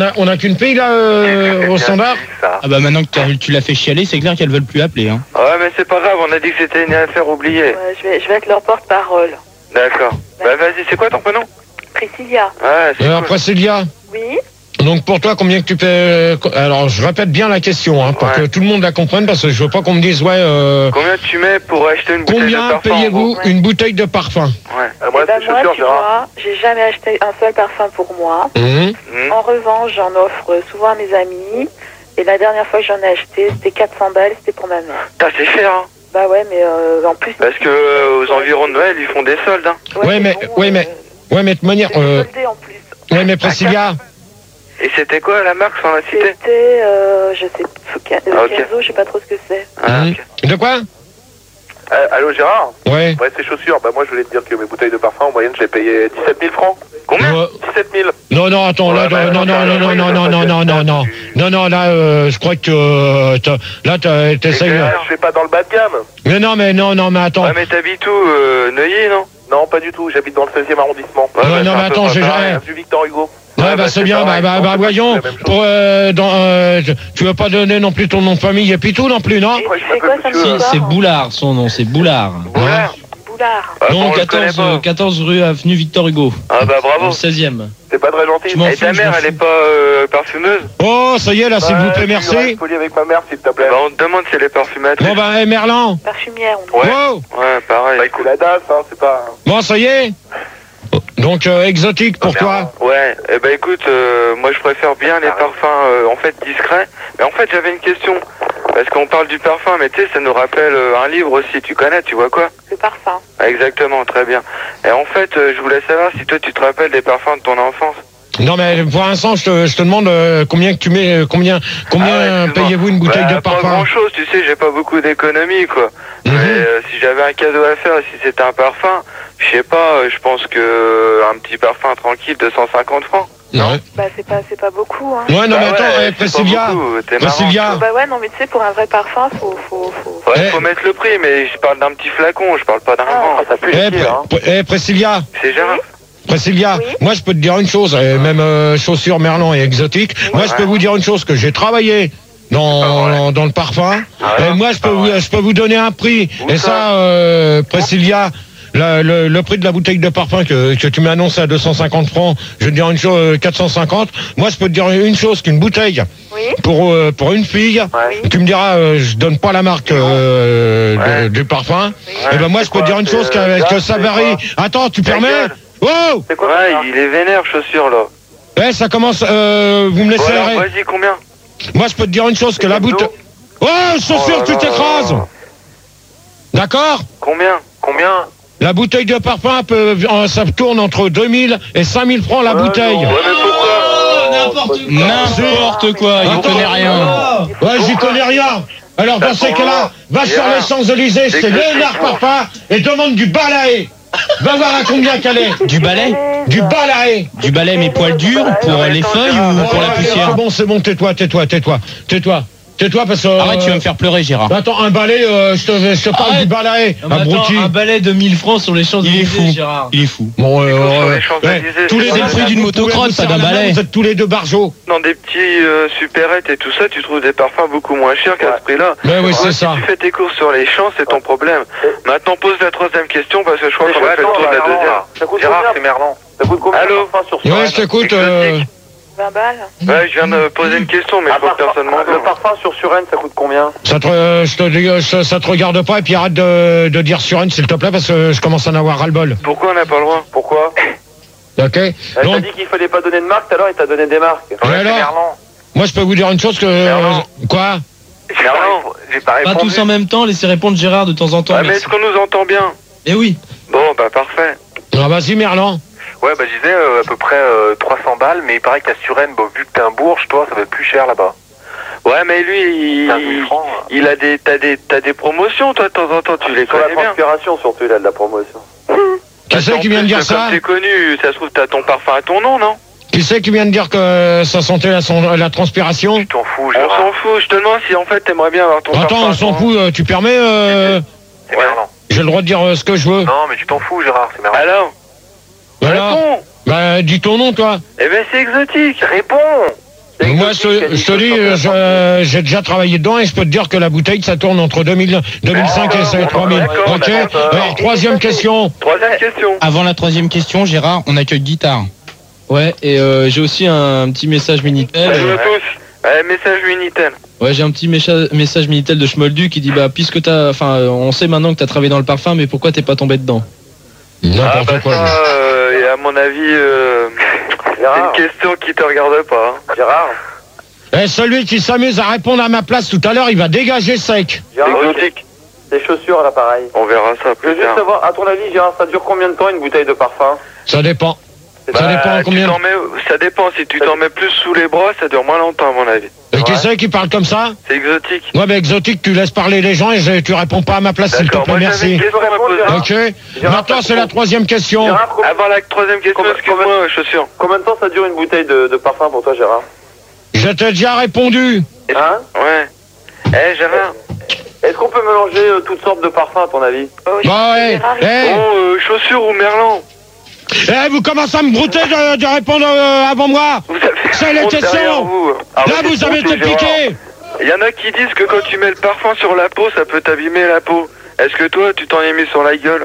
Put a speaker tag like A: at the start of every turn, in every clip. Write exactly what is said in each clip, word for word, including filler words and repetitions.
A: a, on a qu'une fille là euh, au standard.
B: Ah bah maintenant que tu l'as fait chialer, c'est clair qu'elles veulent plus appeler. Hein.
C: Ouais, mais c'est pas grave, on a dit que c'était une affaire oubliée.
D: Ouais, je, vais, je vais être leur porte-parole.
C: D'accord. Bah vas-y, c'est quoi ton prénom?
D: Priscilla.
C: Ouais, c'est
A: Alors,
C: cool.
A: Priscilla.
D: Oui.
A: Donc pour toi, combien que tu fais... Alors je répète bien la question, hein, pour
C: Ouais.
A: que tout le monde la comprenne, parce que je veux pas qu'on me dise, ouais... Euh,
C: Combien tu mets pour acheter une bouteille de
A: combien
C: parfum?
A: payez-vous
D: Ouais.
A: une bouteille de parfum?
C: Ouais.
E: Ah, moi,
D: Eh ben,
E: c'est
D: moi,
E: chaussures,
D: tu
E: Gérard.
D: vois, j'ai jamais acheté un seul parfum pour moi.
A: Mmh.
C: Mmh.
D: En revanche, j'en offre souvent à mes amis. Et la dernière fois que j'en ai acheté, c'était quatre cents balles, c'était pour ma mère.
C: Putain, c'est cher, hein.
D: Bah ouais, mais euh, en plus...
C: Parce que euh, aux environs de Noël, ils font des soldes, hein.
A: Ouais, mais- ouais, mais-
D: euh,
A: Ouais, mais de toute manière...
D: c'est
A: Euh,
D: soldé en plus.
A: ouais, mais Priscilla...
C: Et c'était quoi la marque sans la cité?
D: C'était, euh, je sais pas,
C: Ah, ok.
D: Kenzo, je sais pas trop ce que c'est.
C: Ah,
A: Mmh.
C: ok.
A: De quoi?
E: Euh, allô Gérard?
A: Ouais.
E: Ouais, c'est chaussures. Bah moi je voulais te dire que mes bouteilles de parfum en moyenne je les payais dix-sept mille francs.
C: Combien?
A: Euh,
E: dix-sept mille.
A: Non, non, attends, là,
E: Ouais, bah,
A: non, non, non, non, non, non, non, non, non, non, non, non, là, euh, je crois que, euh, t'as- là, t'as- t'essayes...
E: Je fais pas dans le bas de gamme.
A: Mais non, mais non, non, mais attends.
C: Ouais, mais t'habites où, euh, Neuilly, non?
E: Non, pas du tout. J'habite dans le seizième arrondissement.
C: Ouais,
A: Ouais,
C: bah,
A: non,
C: c'est
A: mais
C: un peu
A: attends,
C: pas
A: j'ai
C: pareil.
A: jamais...
E: Du Victor Hugo.
A: Ouais,
C: Ouais,
A: bah,
C: bah,
A: c'est
C: c'est
A: bien, bah,
C: pareil.
A: bah,
E: Non,
A: bah,
E: c'est
A: voyons,
E: la même chose.
A: pour, euh, dans, euh, tu veux pas donner non plus ton nom de famille et puis tout non plus, non?
D: Et
E: Ouais,
D: tu
E: je
D: fais quoi
E: m'appelle
D: samedi
E: monsieur,
B: Si,
D: soir
B: c'est Boulard son nom, c'est Boulard.
C: Boulard.
D: Boulard.
C: Ah, bon,
B: Non,
C: on le connaît
B: quatorze,
C: pas.
B: euh, quatorze rue avenue Victor Hugo.
C: Ah bah
B: Dans
C: bravo.
B: le seizième.
E: C'est pas très gentil.
B: Je m'en
C: Et ta
B: fous, je
C: mère,
B: m'en
C: elle est
B: fous.
C: pas euh, parfumeuse?
A: Oh, ça y est, là, s'il vous plaît,
E: Tu
A: merci.
E: restes poli avec ma mère s'il te plaît.
C: Bah on te demande si elle est parfumatrice.
A: Bon, bah, hey, Merlan.
D: Parfumière, on
C: Ouais.
A: Wow.
C: Ouais, pareil.
E: Bah écoute la D A S, hein, c'est pas...
A: Bon, ça y est. Donc, euh, exotique pour toi.
C: Ouais, eh ben écoute, euh, moi je préfère bien les parfums euh, en fait discrets. Mais en fait j'avais une question, parce qu'on parle du parfum, mais tu sais ça nous rappelle euh, un livre aussi, tu connais, tu vois quoi?
D: Le parfum.
C: Ah, exactement, très bien. Et en fait euh, je voulais savoir si toi tu te rappelles des parfums de ton enfance.
A: Non, mais pour l'instant, je te, je te demande euh, combien que tu mets, euh, combien, combien
C: Ah ouais, excuse-moi.
A: payez-vous une bouteille
C: Bah,
A: de
C: pas
A: parfum?
C: grand chose, tu sais, j'ai pas beaucoup d'économie quoi.
A: Mhm.
C: Mais euh, si j'avais un cadeau à faire, si c'était un parfum, je sais pas, euh, je pense que euh, un petit parfum tranquille de cent cinquante francs.
A: Non.
D: Bah c'est pas, c'est pas beaucoup, hein.
A: Ouais, non,
C: Bah
A: mais attends,
C: ouais,
A: eh,
C: c'est pas
A: Priscilla.
C: beaucoup, t'es marrant.
A: Priscilla.
D: Bah ouais, non mais tu sais, pour un vrai parfum, faut... faut, faut...
C: Ouais,
A: Eh.
C: faut mettre le prix, mais je parle d'un petit flacon, je parle pas d'un
D: Ah,
C: grand.
E: Ça pue
A: Eh,
E: les pieds, hein.
A: Pr- eh, Priscilla.
C: C'est Gérard.
A: Priscilla,
D: Oui.
A: moi je peux te dire une chose, et même euh, chaussures Merlan et exotique, moi je peux vous dire une chose, que j'ai travaillé dans, dans le parfum, et moi je peux, vous, je peux vous donner un prix,
C: Où
A: et
C: ça
A: ça, euh, Priscilla, le, le, le prix de la bouteille de parfum que, que tu m'as annoncé à deux cent cinquante francs, je vais te dire une chose, euh, quatre cent cinquante, moi je peux te dire une chose, qu'une bouteille
D: Oui.
A: pour, euh, pour une fille,
C: Ouais.
A: tu me diras, euh, je donne pas la marque euh, de-
C: Ouais.
A: du parfum, et ben moi je
E: c'est
A: peux te
E: quoi,
A: dire une
E: c'est,
A: chose,
E: euh,
A: que, que
E: Gaz,
A: ça
E: c'est
A: varie. Attends, tu
C: Ta
A: permets?
C: gueule.
A: Oh!
E: C'est quoi
C: Ouais,
E: ça
C: il est vénère, chaussure là.
A: Eh, ça commence, euh, vous me
C: Bon,
A: laissez
C: alors,
A: arrêter.
C: vas-y, combien?
A: Moi, je peux te dire une chose, que la
E: Kebdo.
A: bouteille... Oh, chaussure,
C: Oh là
A: tu
C: là.
A: t'écrases. D'accord?
C: Combien?
E: Combien?
A: La bouteille de parfum, peut, euh, ça tourne entre deux mille et cinq mille francs la
E: Ouais,
A: bouteille.
E: non.
C: Ouais, mais pourquoi?
B: N'importe quoi, il
A: Attends,
B: connaît rien.
A: Ouais, j'y connais rien. Alors, dans ces cas-là, va sur les Champs-Élysées, c'est
C: C'est que
A: Léonard
C: c'est pour-
A: Parfum, et demande du balai. Va voir à combien qu'elle est.
B: Du balai
A: Du balai.
B: Du balai mais poils durs pour euh, les feuilles ou pour la
A: Ouais,
B: poussière?
A: C'est bon, c'est bon, tais-toi, tais-toi, tais-toi, tais-toi. Tais-toi parce que...
B: Arrête, tu vas me faire pleurer, Gérard.
A: Attends, un balai, euh, je te, je te parle
B: Arrête.
A: du balai.
B: Non, mais
A: Abruti.
B: attends, un balai de mille francs sur les
A: Il est
B: Champs-Élysées,
A: fou.
B: Gérard. Il est fou.
A: Bon, euh,
C: Écoute, sur
A: euh,
C: les Champs-Élysées,
A: ouais, tous les
C: c'est
A: deux
C: pas
A: prix
C: mal.
A: d'une
B: Vous
A: motocross,
B: pouvez
A: pas
B: vous
A: d'un
B: faire la
A: balai.
B: main.
A: Vous êtes tous les deux barjots.
C: Dans des petits euh, supérettes et tout ça, tu trouves des parfums beaucoup moins chers qu'à
E: Ouais.
C: ce prix-là.
A: Mais oui,
C: Ouais,
A: c'est
C: si
A: ça.
C: tu fais tes courses sur les champs, c'est ton problème. Maintenant, pose la troisième question parce que je crois
E: Mais
C: qu'on
E: je
C: a fait le
E: attends,
C: tour de la
E: Merlan,
C: deuxième.
E: là. Ça coûte
C: Gérard,
E: combien
C: c'est Merlan.
E: Ça coûte combien?
C: Allô?
E: un parfum sur
A: Ouais,
E: Suren
A: je t'écoute. euh,
C: Exotique.
D: vingt balles.
C: Ouais, je viens de poser une question, mais
E: Un
C: je crois que
E: parfum-
C: personne m'entend.
E: Le parfum sur Suren, ça coûte combien?
A: Ça te, euh, je te, dis, euh, ça, ça te regarde pas et puis arrête de, de dire Suren s'il te plaît parce que je commence à en avoir ras-le-bol.
C: Pourquoi on n'a pas le droit?
E: Pourquoi?
A: Ok?
E: Elle t'a
A: Donc,
E: dit qu'il fallait pas donner de marque, tout à l'heure il t'a donné des marques.
A: et alors moi je peux vous dire une chose que...
C: Merlan.
A: Quoi?
C: Merlan,
E: J'ai pas
B: Pas
E: répondu.
B: tous en même temps, laissez répondre Gérard de temps en temps.
C: Ouais, mais
B: merci.
C: est-ce qu'on nous entend bien?
B: Eh oui.
C: Bon, bah parfait.
A: Ah, vas-y Merlan.
E: Ouais, bah je disais euh, à peu près euh, trois cents balles, mais il paraît qu'à Suren, bon, vu que t'es un bourge, toi, ça va être plus cher là-bas.
C: Ouais, mais lui,
E: quinze mille
C: il,
E: francs.
C: il a des, t'as des, t'as des promotions, toi, de temps en temps, tu les
E: Sur la
C: connais bien.
E: transpiration, surtout, il a de la promotion.
A: Qui c'est qui vient de dire
C: Comme
A: ça?
C: t'es connu, ça se trouve, t'as ton parfum à ton nom, non?
A: Qui c'est qui vient de dire que ça sentait la, son- la transpiration?
E: Tu t'en fous,
C: On
E: Gérard.
C: s'en fout, je te demande si en fait t'aimerais bien avoir ton parfum.
A: Attends, on
C: à
A: s'en
C: ton nom.
A: fout, euh, tu permets euh,
E: C'est Merlan.
A: j'ai le droit de dire euh, ce que je veux.
E: Non, mais tu t'en fous, Gérard, c'est Merlan.
C: Alors?
A: Alors?
C: Réponds!
A: Bah, dis ton nom toi.
C: Eh ben c'est exotique!
E: Réponds!
A: Moi, je, je te dis, je- j'ai déjà travaillé dedans et je peux te dire que la bouteille, ça tourne entre deux mille, deux mille cinq et trois mille.
C: d'accord,
A: Ok.
C: d'accord.
A: Alors, troisième question.
C: Troisième question.
B: Avant la troisième question, Gérard, on accueille Guitare.
F: Ouais, et euh, j'ai aussi un petit message Minitel.
C: Salut
F: Euh,
C: à tous. Ouais, message Minitel.
F: ouais, j'ai un petit mécha- message Minitel de Schmoldu qui dit bah puisque t'as, enfin, euh, on sait maintenant que t'as travaillé dans le parfum, mais pourquoi t'es pas tombé dedans?
C: Ah
A: N'importe
C: bah
A: quoi.
C: ça, euh, et à mon avis, euh, c'est une question qui te regarde pas. Hein. Gérard.
A: Eh, celui qui s'amuse à répondre à ma place tout à l'heure, il va dégager sec.
C: Exotique.
G: Les chaussures à l'appareil.
C: On verra ça
G: Je
C: plus
G: veux juste
C: tard.
G: savoir, à ton avis, Gérard, ça dure combien de temps une bouteille de parfum?
A: Ça dépend. Ça
C: Bah,
A: dépend
C: tu
A: combien.
C: t'en mets, ça dépend. Si tu t'en mets plus sous les bras, ça dure moins longtemps à mon avis.
A: Et qui c'est qui parle comme ça?
C: C'est exotique.
A: Ouais, mais exotique, tu laisses parler les gens et je- tu réponds pas à ma place, s'il te
C: D'accord.
A: plaît,
C: Moi j'avais
A: merci.
C: une question à me poser.
A: Ok. Maintenant, c'est la troisième question.
G: Gérard, com-
C: Avant la troisième question,
G: Comment-
C: excuse-moi, chaussures.
G: combien de temps ça dure une bouteille de, de parfum pour toi, Gérard?
A: Je t'ai déjà répondu.
G: Hein?
C: Ouais. Eh Gérard.
G: Est-ce qu'on peut mélanger euh, toutes sortes de parfums, à ton avis?
A: Bah ouais. Eh,
C: Oh, euh, chaussures ou merlan.
A: eh, vous commencez à me brouter de, de répondre euh, avant moi.
C: Vous avez
A: C'est les
C: honte derrière
A: questions.
C: vous.
A: Là, vous avez été piqué.
C: Il y en a qui disent que quand tu mets le parfum sur la peau, ça peut t'abîmer la peau. Est-ce que toi, tu t'en es mis sur la gueule?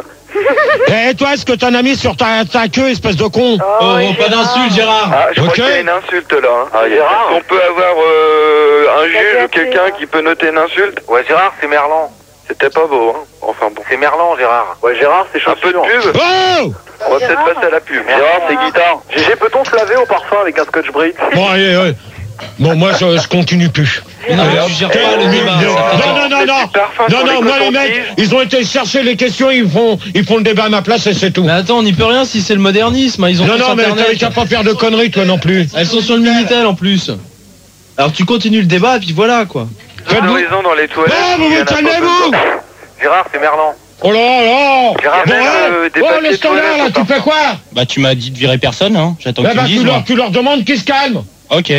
A: Et toi, est-ce que t'en as mis sur ta, ta queue, espèce de con?
F: Oh, oh, pas d'insulte, Gérard.
C: Ah, je
A: Ok.
C: crois qu'il y a une insulte là. Hein.
G: Ah, Gérard.
C: Est-ce qu'on peut avoir euh, un
D: T'as
C: juge
D: bien
C: ou quelqu'un
D: fait, hein.
C: qui peut noter une insulte?
E: Ouais, Gérard, c'est Merlan.
C: C'était pas beau, hein. Enfin bon.
E: C'est Merlan, Gérard.
G: Ouais, Gérard, c'est
C: Un peu de
G: chaussures.
C: pub.
A: Oh.
C: On va peut-être
D: Gérard.
C: passer à la pub.
G: Gérard, c'est guitare. Gégé, peut-on se laver au parfum avec un scotch brite?
A: Bon, allez, ouais. Bon, moi, je, je continue plus.
F: Non, mais tu gères pas le
A: Non,
F: débat.
A: non, non, non,
C: Parfum
A: non,
C: sur
A: non,
C: les
A: moi les mecs,
C: cotons-tiges.
A: ils ont été chercher les questions, ils font, ils font le débat à ma place et c'est tout.
F: Mais attends, on n'y peut rien si c'est le modernisme. hein, Ils ont
A: Non,
F: tous
A: non, mais
F: Internet.
A: t'avais qu'à pas faire de conneries, toi non plus.
F: Elles sont sur le Minitel en plus. Alors tu continues le débat et puis voilà quoi.
A: Faites-vous.
C: Floraison dans les toilettes.
A: Oh, vous
C: il y en
A: vous
C: a pas
A: calmez-vous.
C: besoin.
E: Gérard, c'est Merlan.
A: Oh là là.
E: Gérard,
A: Bon,
C: même,
A: ouais.
C: euh, des
A: Oh,
C: papiers
A: le standard,
C: toilettes
A: là,
C: au
A: tu
C: parfum.
A: fais quoi?
B: Bah, tu m'as dit de virer personne, hein. J'attends que
A: Eh
B: tu
A: ben,
B: me
A: tu
B: dises.
A: leur,
B: moi.
A: tu leur demandes qu'ils se calment.
B: Ok.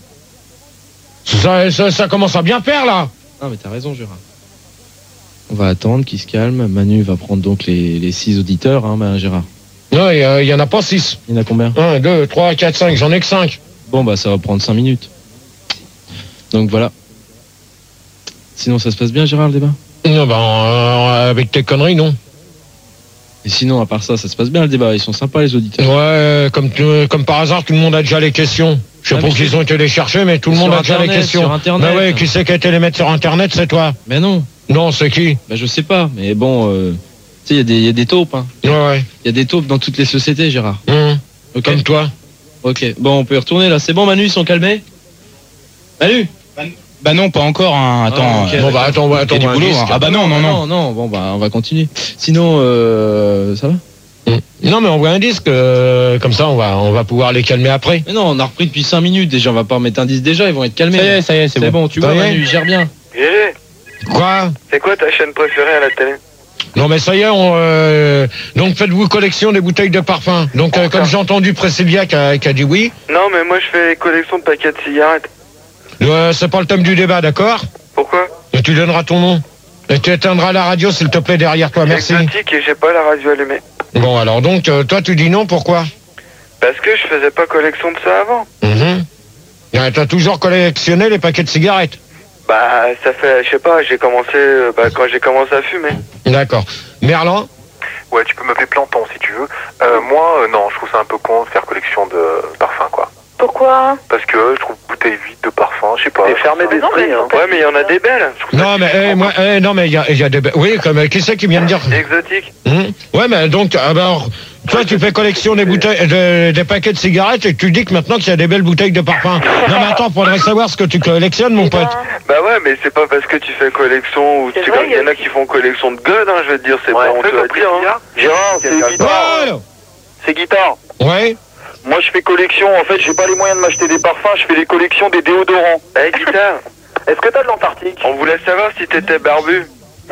A: Ça, ça, ça commence à bien faire, là.
F: Non mais t'as raison Gérard. On va attendre qu'il se calme. Manu va prendre donc les, les six auditeurs, hein, bah, Gérard.
A: Non, il y, y en a pas six.
F: Il y en a combien?
A: Un, deux, trois, quatre, cinq, j'en ai que cinq.
F: Bon bah ça va prendre cinq minutes. Donc voilà. Sinon ça se passe bien Gérard le débat?
A: Non, ben, euh, avec tes conneries, non.
F: Et sinon à part ça, ça se passe bien le débat, ils sont sympas les auditeurs.
A: Ouais, comme, tu- comme par hasard, tout le monde a déjà les questions. Je sais
F: Ah,
A: pas
F: mais
A: qu'ils
F: c'est-
A: ont été les chercher, mais tout le
F: Sur
A: monde a déjà les
F: Internet,
A: questions.
F: sur Internet.
A: Mais ouais, qui c'est qui a été les mettre sur Internet, c'est toi.
F: Mais non,
A: Non, c'est qui?
F: bah je sais pas, mais bon, euh, tu sais, il y, a des- il y a des taupes, hein.
A: Ouais, ouais.
F: Il y a des taupes dans toutes les sociétés Gérard.
A: Hum,
F: Ok.
A: Comme toi.
F: Ok, bon on peut y retourner là, c'est bon Manu, ils sont calmés? Manu?
B: Bah non, pas encore, hein. Attends.
F: Ah, ok.
B: euh,
A: Bon, bah, attends, ouais,
B: il y
A: attends,
B: a du
A: on va
B: boulot,
A: disque.
B: hein. Ah bah non, non, non.
F: Non, non, bon bah on va continuer. Sinon, euh, ça va?
A: Hum. Non, mais on voit un disque, euh, comme ça, on va, on va pouvoir les calmer après.
F: Mais non, on a repris depuis cinq minutes déjà, on va pas remettre un disque déjà, ils vont être calmés.
B: Ça y est, ça y est, c'est
F: C'est
B: bon.
F: bon, tu
A: Ça
F: vois
A: y est
F: Manu, il gère bien.
C: Gégé,
A: Quoi?
C: c'est quoi ta chaîne préférée à la télé?
A: Non, mais ça y est, on, euh, donc faites-vous collection des bouteilles de parfum. Donc, euh, comme j'ai entendu Priscilla qui a, qui a dit oui,
C: Non, mais moi je fais collection de paquets de cigarettes.
A: euh, c'est pas le thème du débat, d'accord?
C: Pourquoi?
A: Et tu donneras ton nom. Et tu éteindras la radio, s'il te plaît, derrière toi, merci.
C: Exotique et j'ai pas la radio allumée.
A: Bon, alors donc, euh, toi, tu dis non, pourquoi?
C: Parce que je faisais pas collection de ça avant.
A: Mhm. Euh, T'as toujours collectionné les paquets de cigarettes?
C: Bah, ça fait, je sais pas, j'ai commencé, euh, bah, quand j'ai commencé à fumer.
A: D'accord. Merlan?
E: Ouais, tu peux m'appeler Planton si tu veux. Euh, moi, euh, non, je trouve ça un peu con de faire collection de parfums, quoi.
D: Pourquoi?
E: Parce que je trouve bouteille vide de parfum, je sais pas.
G: T'es fermé
D: Mais non,
G: d'esprit,
D: mais
G: hein.
D: faut
C: Ouais, mais il y en a des belles. Je trouve ça
A: Non, mais, eh, moi, eh, non, mais il y a, il y a des... Oui, comme, euh, qui c'est qui vient de dire?
C: exotique.
A: Hum Ouais, mais donc, alors, toi, tu fais collection des bouteilles, de- des paquets de cigarettes et tu dis que maintenant qu'il y a des belles bouteilles de parfum. Non, mais attends, faudrait savoir ce que tu collectionnes, mon
D: Eh ben,
A: pote.
C: Bah ouais, mais c'est pas parce que tu fais collection ou
D: C'est
C: tu
D: vrai,
C: il y en
D: il y a
C: a qui font collection de gueules, hein, je veux te dire, c'est
G: Ouais,
C: pas honteux à dire. Hein.
G: Gérard, c'est guitare.
A: Oh
G: C'est guitare.
A: Ouais.
G: Moi, je fais collection. En fait, j'ai pas les moyens de m'acheter des parfums. Je fais des collections des déodorants.
C: Eh, guitare,
G: Est-ce que t'as de l'Antarctique?
C: on voulait savoir si t'étais barbu.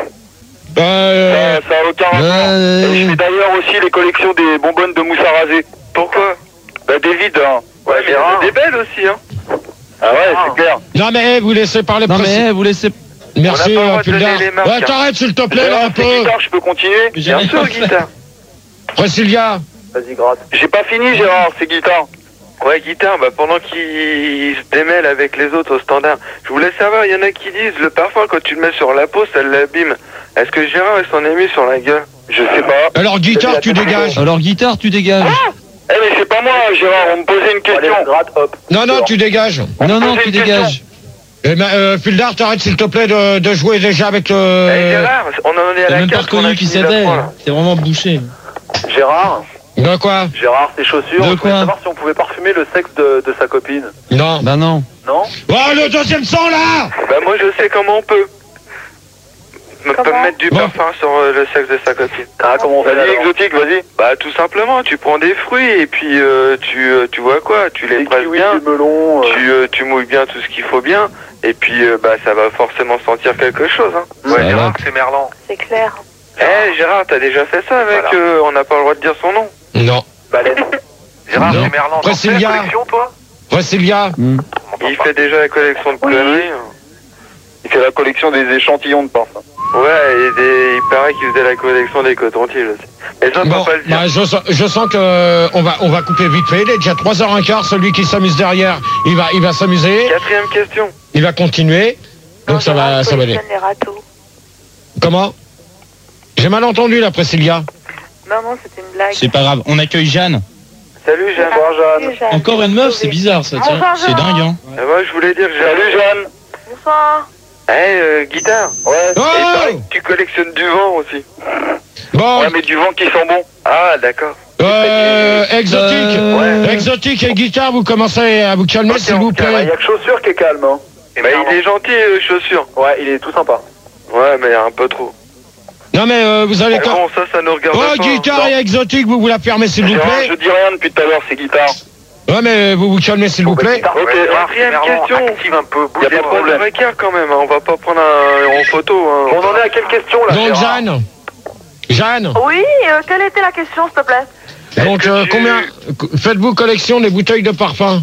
A: Euh,
G: Ça, ça a aucun rapport.
A: euh,
G: Et je fais d'ailleurs aussi les collections des bonbonnes de mousse à raser.
C: Pourquoi?
G: Bah, des vides, hein.
C: Ouais, mais il y en a
G: Gérard.
C: des belles aussi, hein.
G: Ah ouais, c'est clair.
A: non, mais eh, vous laissez parler
F: Non
A: Priscilla.
F: mais eh, vous laissez...
A: Merci,
C: On n'a pas le
A: euh,
C: droit de
A: Puldar.
C: donner les marques,
A: Ouais,
C: hein.
A: t'arrêtes, s'il te plaît, là,
G: Gérard,
A: un
G: c'est
A: peu.
G: guitare, je peux continuer?
F: J'ai
C: Bien
F: rien
C: sûr,
F: fait.
C: guitare.
A: Priscilla.
G: Vas-y, gratte. J'ai pas fini, Gérard, c'est guitare.
C: Ouais, guitare, bah pendant qu'il se démêle avec les autres au standard, je voulais savoir, il y en a qui disent, le parfum, quand tu le mets sur la peau, ça l'abîme. Est-ce que Gérard, il s'en est mis sur la gueule?
G: Je sais pas.
A: Alors guitare, tu dégages.
F: Alors guitare, tu dégages.
G: Eh mais c'est pas moi, Gérard, on me posait une question. Allez, gratte, hop.
A: Non, non, tu dégages.
F: Non, non,
G: posait
F: tu
G: une
F: dégages.
A: Eh ben, euh, Fildar, t'arrêtes s'il te plaît de, de jouer déjà avec le...
C: Eh, Gérard, on en est à
B: T'as
C: la
B: même pas
C: carte, on a
B: reconnu qui
C: fini la
B: c'était.
C: trois, là.
B: T'es vraiment bouché.
G: Gérard,
A: De quoi?
G: Gérard, tes chaussures,
F: De
G: je voulais
F: quoi
G: savoir si on pouvait parfumer le sexe de, de sa copine.
A: Non.
F: Bah non.
G: Non?
A: Oh, le deuxième son, là!
C: Bah moi, je sais comment on peut. On peut
D: Comment
C: mettre du
A: Bon.
C: parfum sur euh, le sexe de sa copine.
G: Ah, comment on fait? Vas-y, exotique, vas-y.
C: Bah tout simplement, tu prends des fruits et puis euh, tu, euh, tu vois quoi, tu les
G: Des
C: presses
G: kiwis,
C: bien,
G: du melon. euh,
C: tu, euh, tu mouilles bien tout ce qu'il faut bien, et puis euh, bah ça va forcément sentir quelque chose. Hein.
E: Ouais,
F: Ça
E: Gérard,
F: va.
E: c'est Merlan.
D: C'est clair.
C: Eh Gérard, t'as déjà fait ça avec,
E: Voilà.
C: euh, on n'a pas le droit de dire son nom.
A: Non.
G: Baleine.
E: Gérard,
A: Non.
E: c'est Merlan. T'en fais la
A: Priscilla.
E: collection, toi?
A: Priscilla.
F: Hmm.
C: Il fait déjà la collection de
D: Oui.
C: conneries.
G: Il fait la collection des échantillons de parfum.
C: Ouais, et des, il paraît qu'il faisait la collection des cotons-tiges aussi. Mais ça, on
A: Bon,
C: peut pas le dire.
A: bah, je, sens- je sens que euh, on va, on va couper vite fait. Il est déjà trois heures quinze. Celui qui s'amuse derrière, il va, il va s'amuser.
C: Quatrième question.
A: Il va continuer. Donc
D: Non,
A: ça
D: Gérard,
A: va,
D: il
A: ça va aller.
D: collectionne les râteaux.
A: Comment? J'ai mal entendu là, Priscilla.
D: Non, non, c'était une blague.
B: C'est pas grave. On accueille Jeanne.
C: Salut Jeanne.
G: Bonsoir, Jeanne.
D: Salut, Jeanne.
B: Encore une meuf, c'est bizarre ça, tiens.
D: Bonsoir,
B: C'est
D: Gérard.
B: dingue, hein.
C: Et moi je voulais dire que j'ai...
G: Salut, Jeanne.
D: Bonsoir.
C: Eh, euh, guitare.
G: Ouais.
A: Oh
C: Et pareil que tu collectionnes du vent aussi.
A: Bon,
G: Ouais, mais du vent qui sent bon.
C: Ah, d'accord.
A: euh, exotique.
F: Euh,
A: Exotique et guitare, vous commencez à vous calmer,
C: Ok,
A: s'il
C: on
A: vous
C: calme.
G: Il
A: plaît.
G: y a que chaussures qui est calme, hein.
C: Bah, il est gentil, euh, chaussures.
G: Ouais, il est tout sympa.
C: Ouais, mais un peu trop.
A: Non mais euh, vous allez
C: Mais
A: quand...
C: bon, ça, ça nous regarde
A: Oh,
C: pas.
A: guitare
C: hein.
A: et exotique, vous vous la fermez, s'il vous
G: Gérard,
A: plaît.
G: je dis rien depuis tout à l'heure, c'est guitare.
A: Ouais, mais vous vous calmez, s'il vous plaît.
G: Ok,
C: Ouais, quatrième question.
E: Active un peu,
C: Y a
E: bougez
C: pas de
E: pas.
C: problème. Écart quand même, hein. On va pas prendre un, en photo. Hein.
G: On en est à quelle question là,
A: Donc
G: Gérard?
A: Jeanne, Jeanne,
D: Oui, euh, quelle était la question, s'il te plaît?
A: donc
C: que
A: euh,
C: tu-
A: combien faites-vous collection des bouteilles de parfum?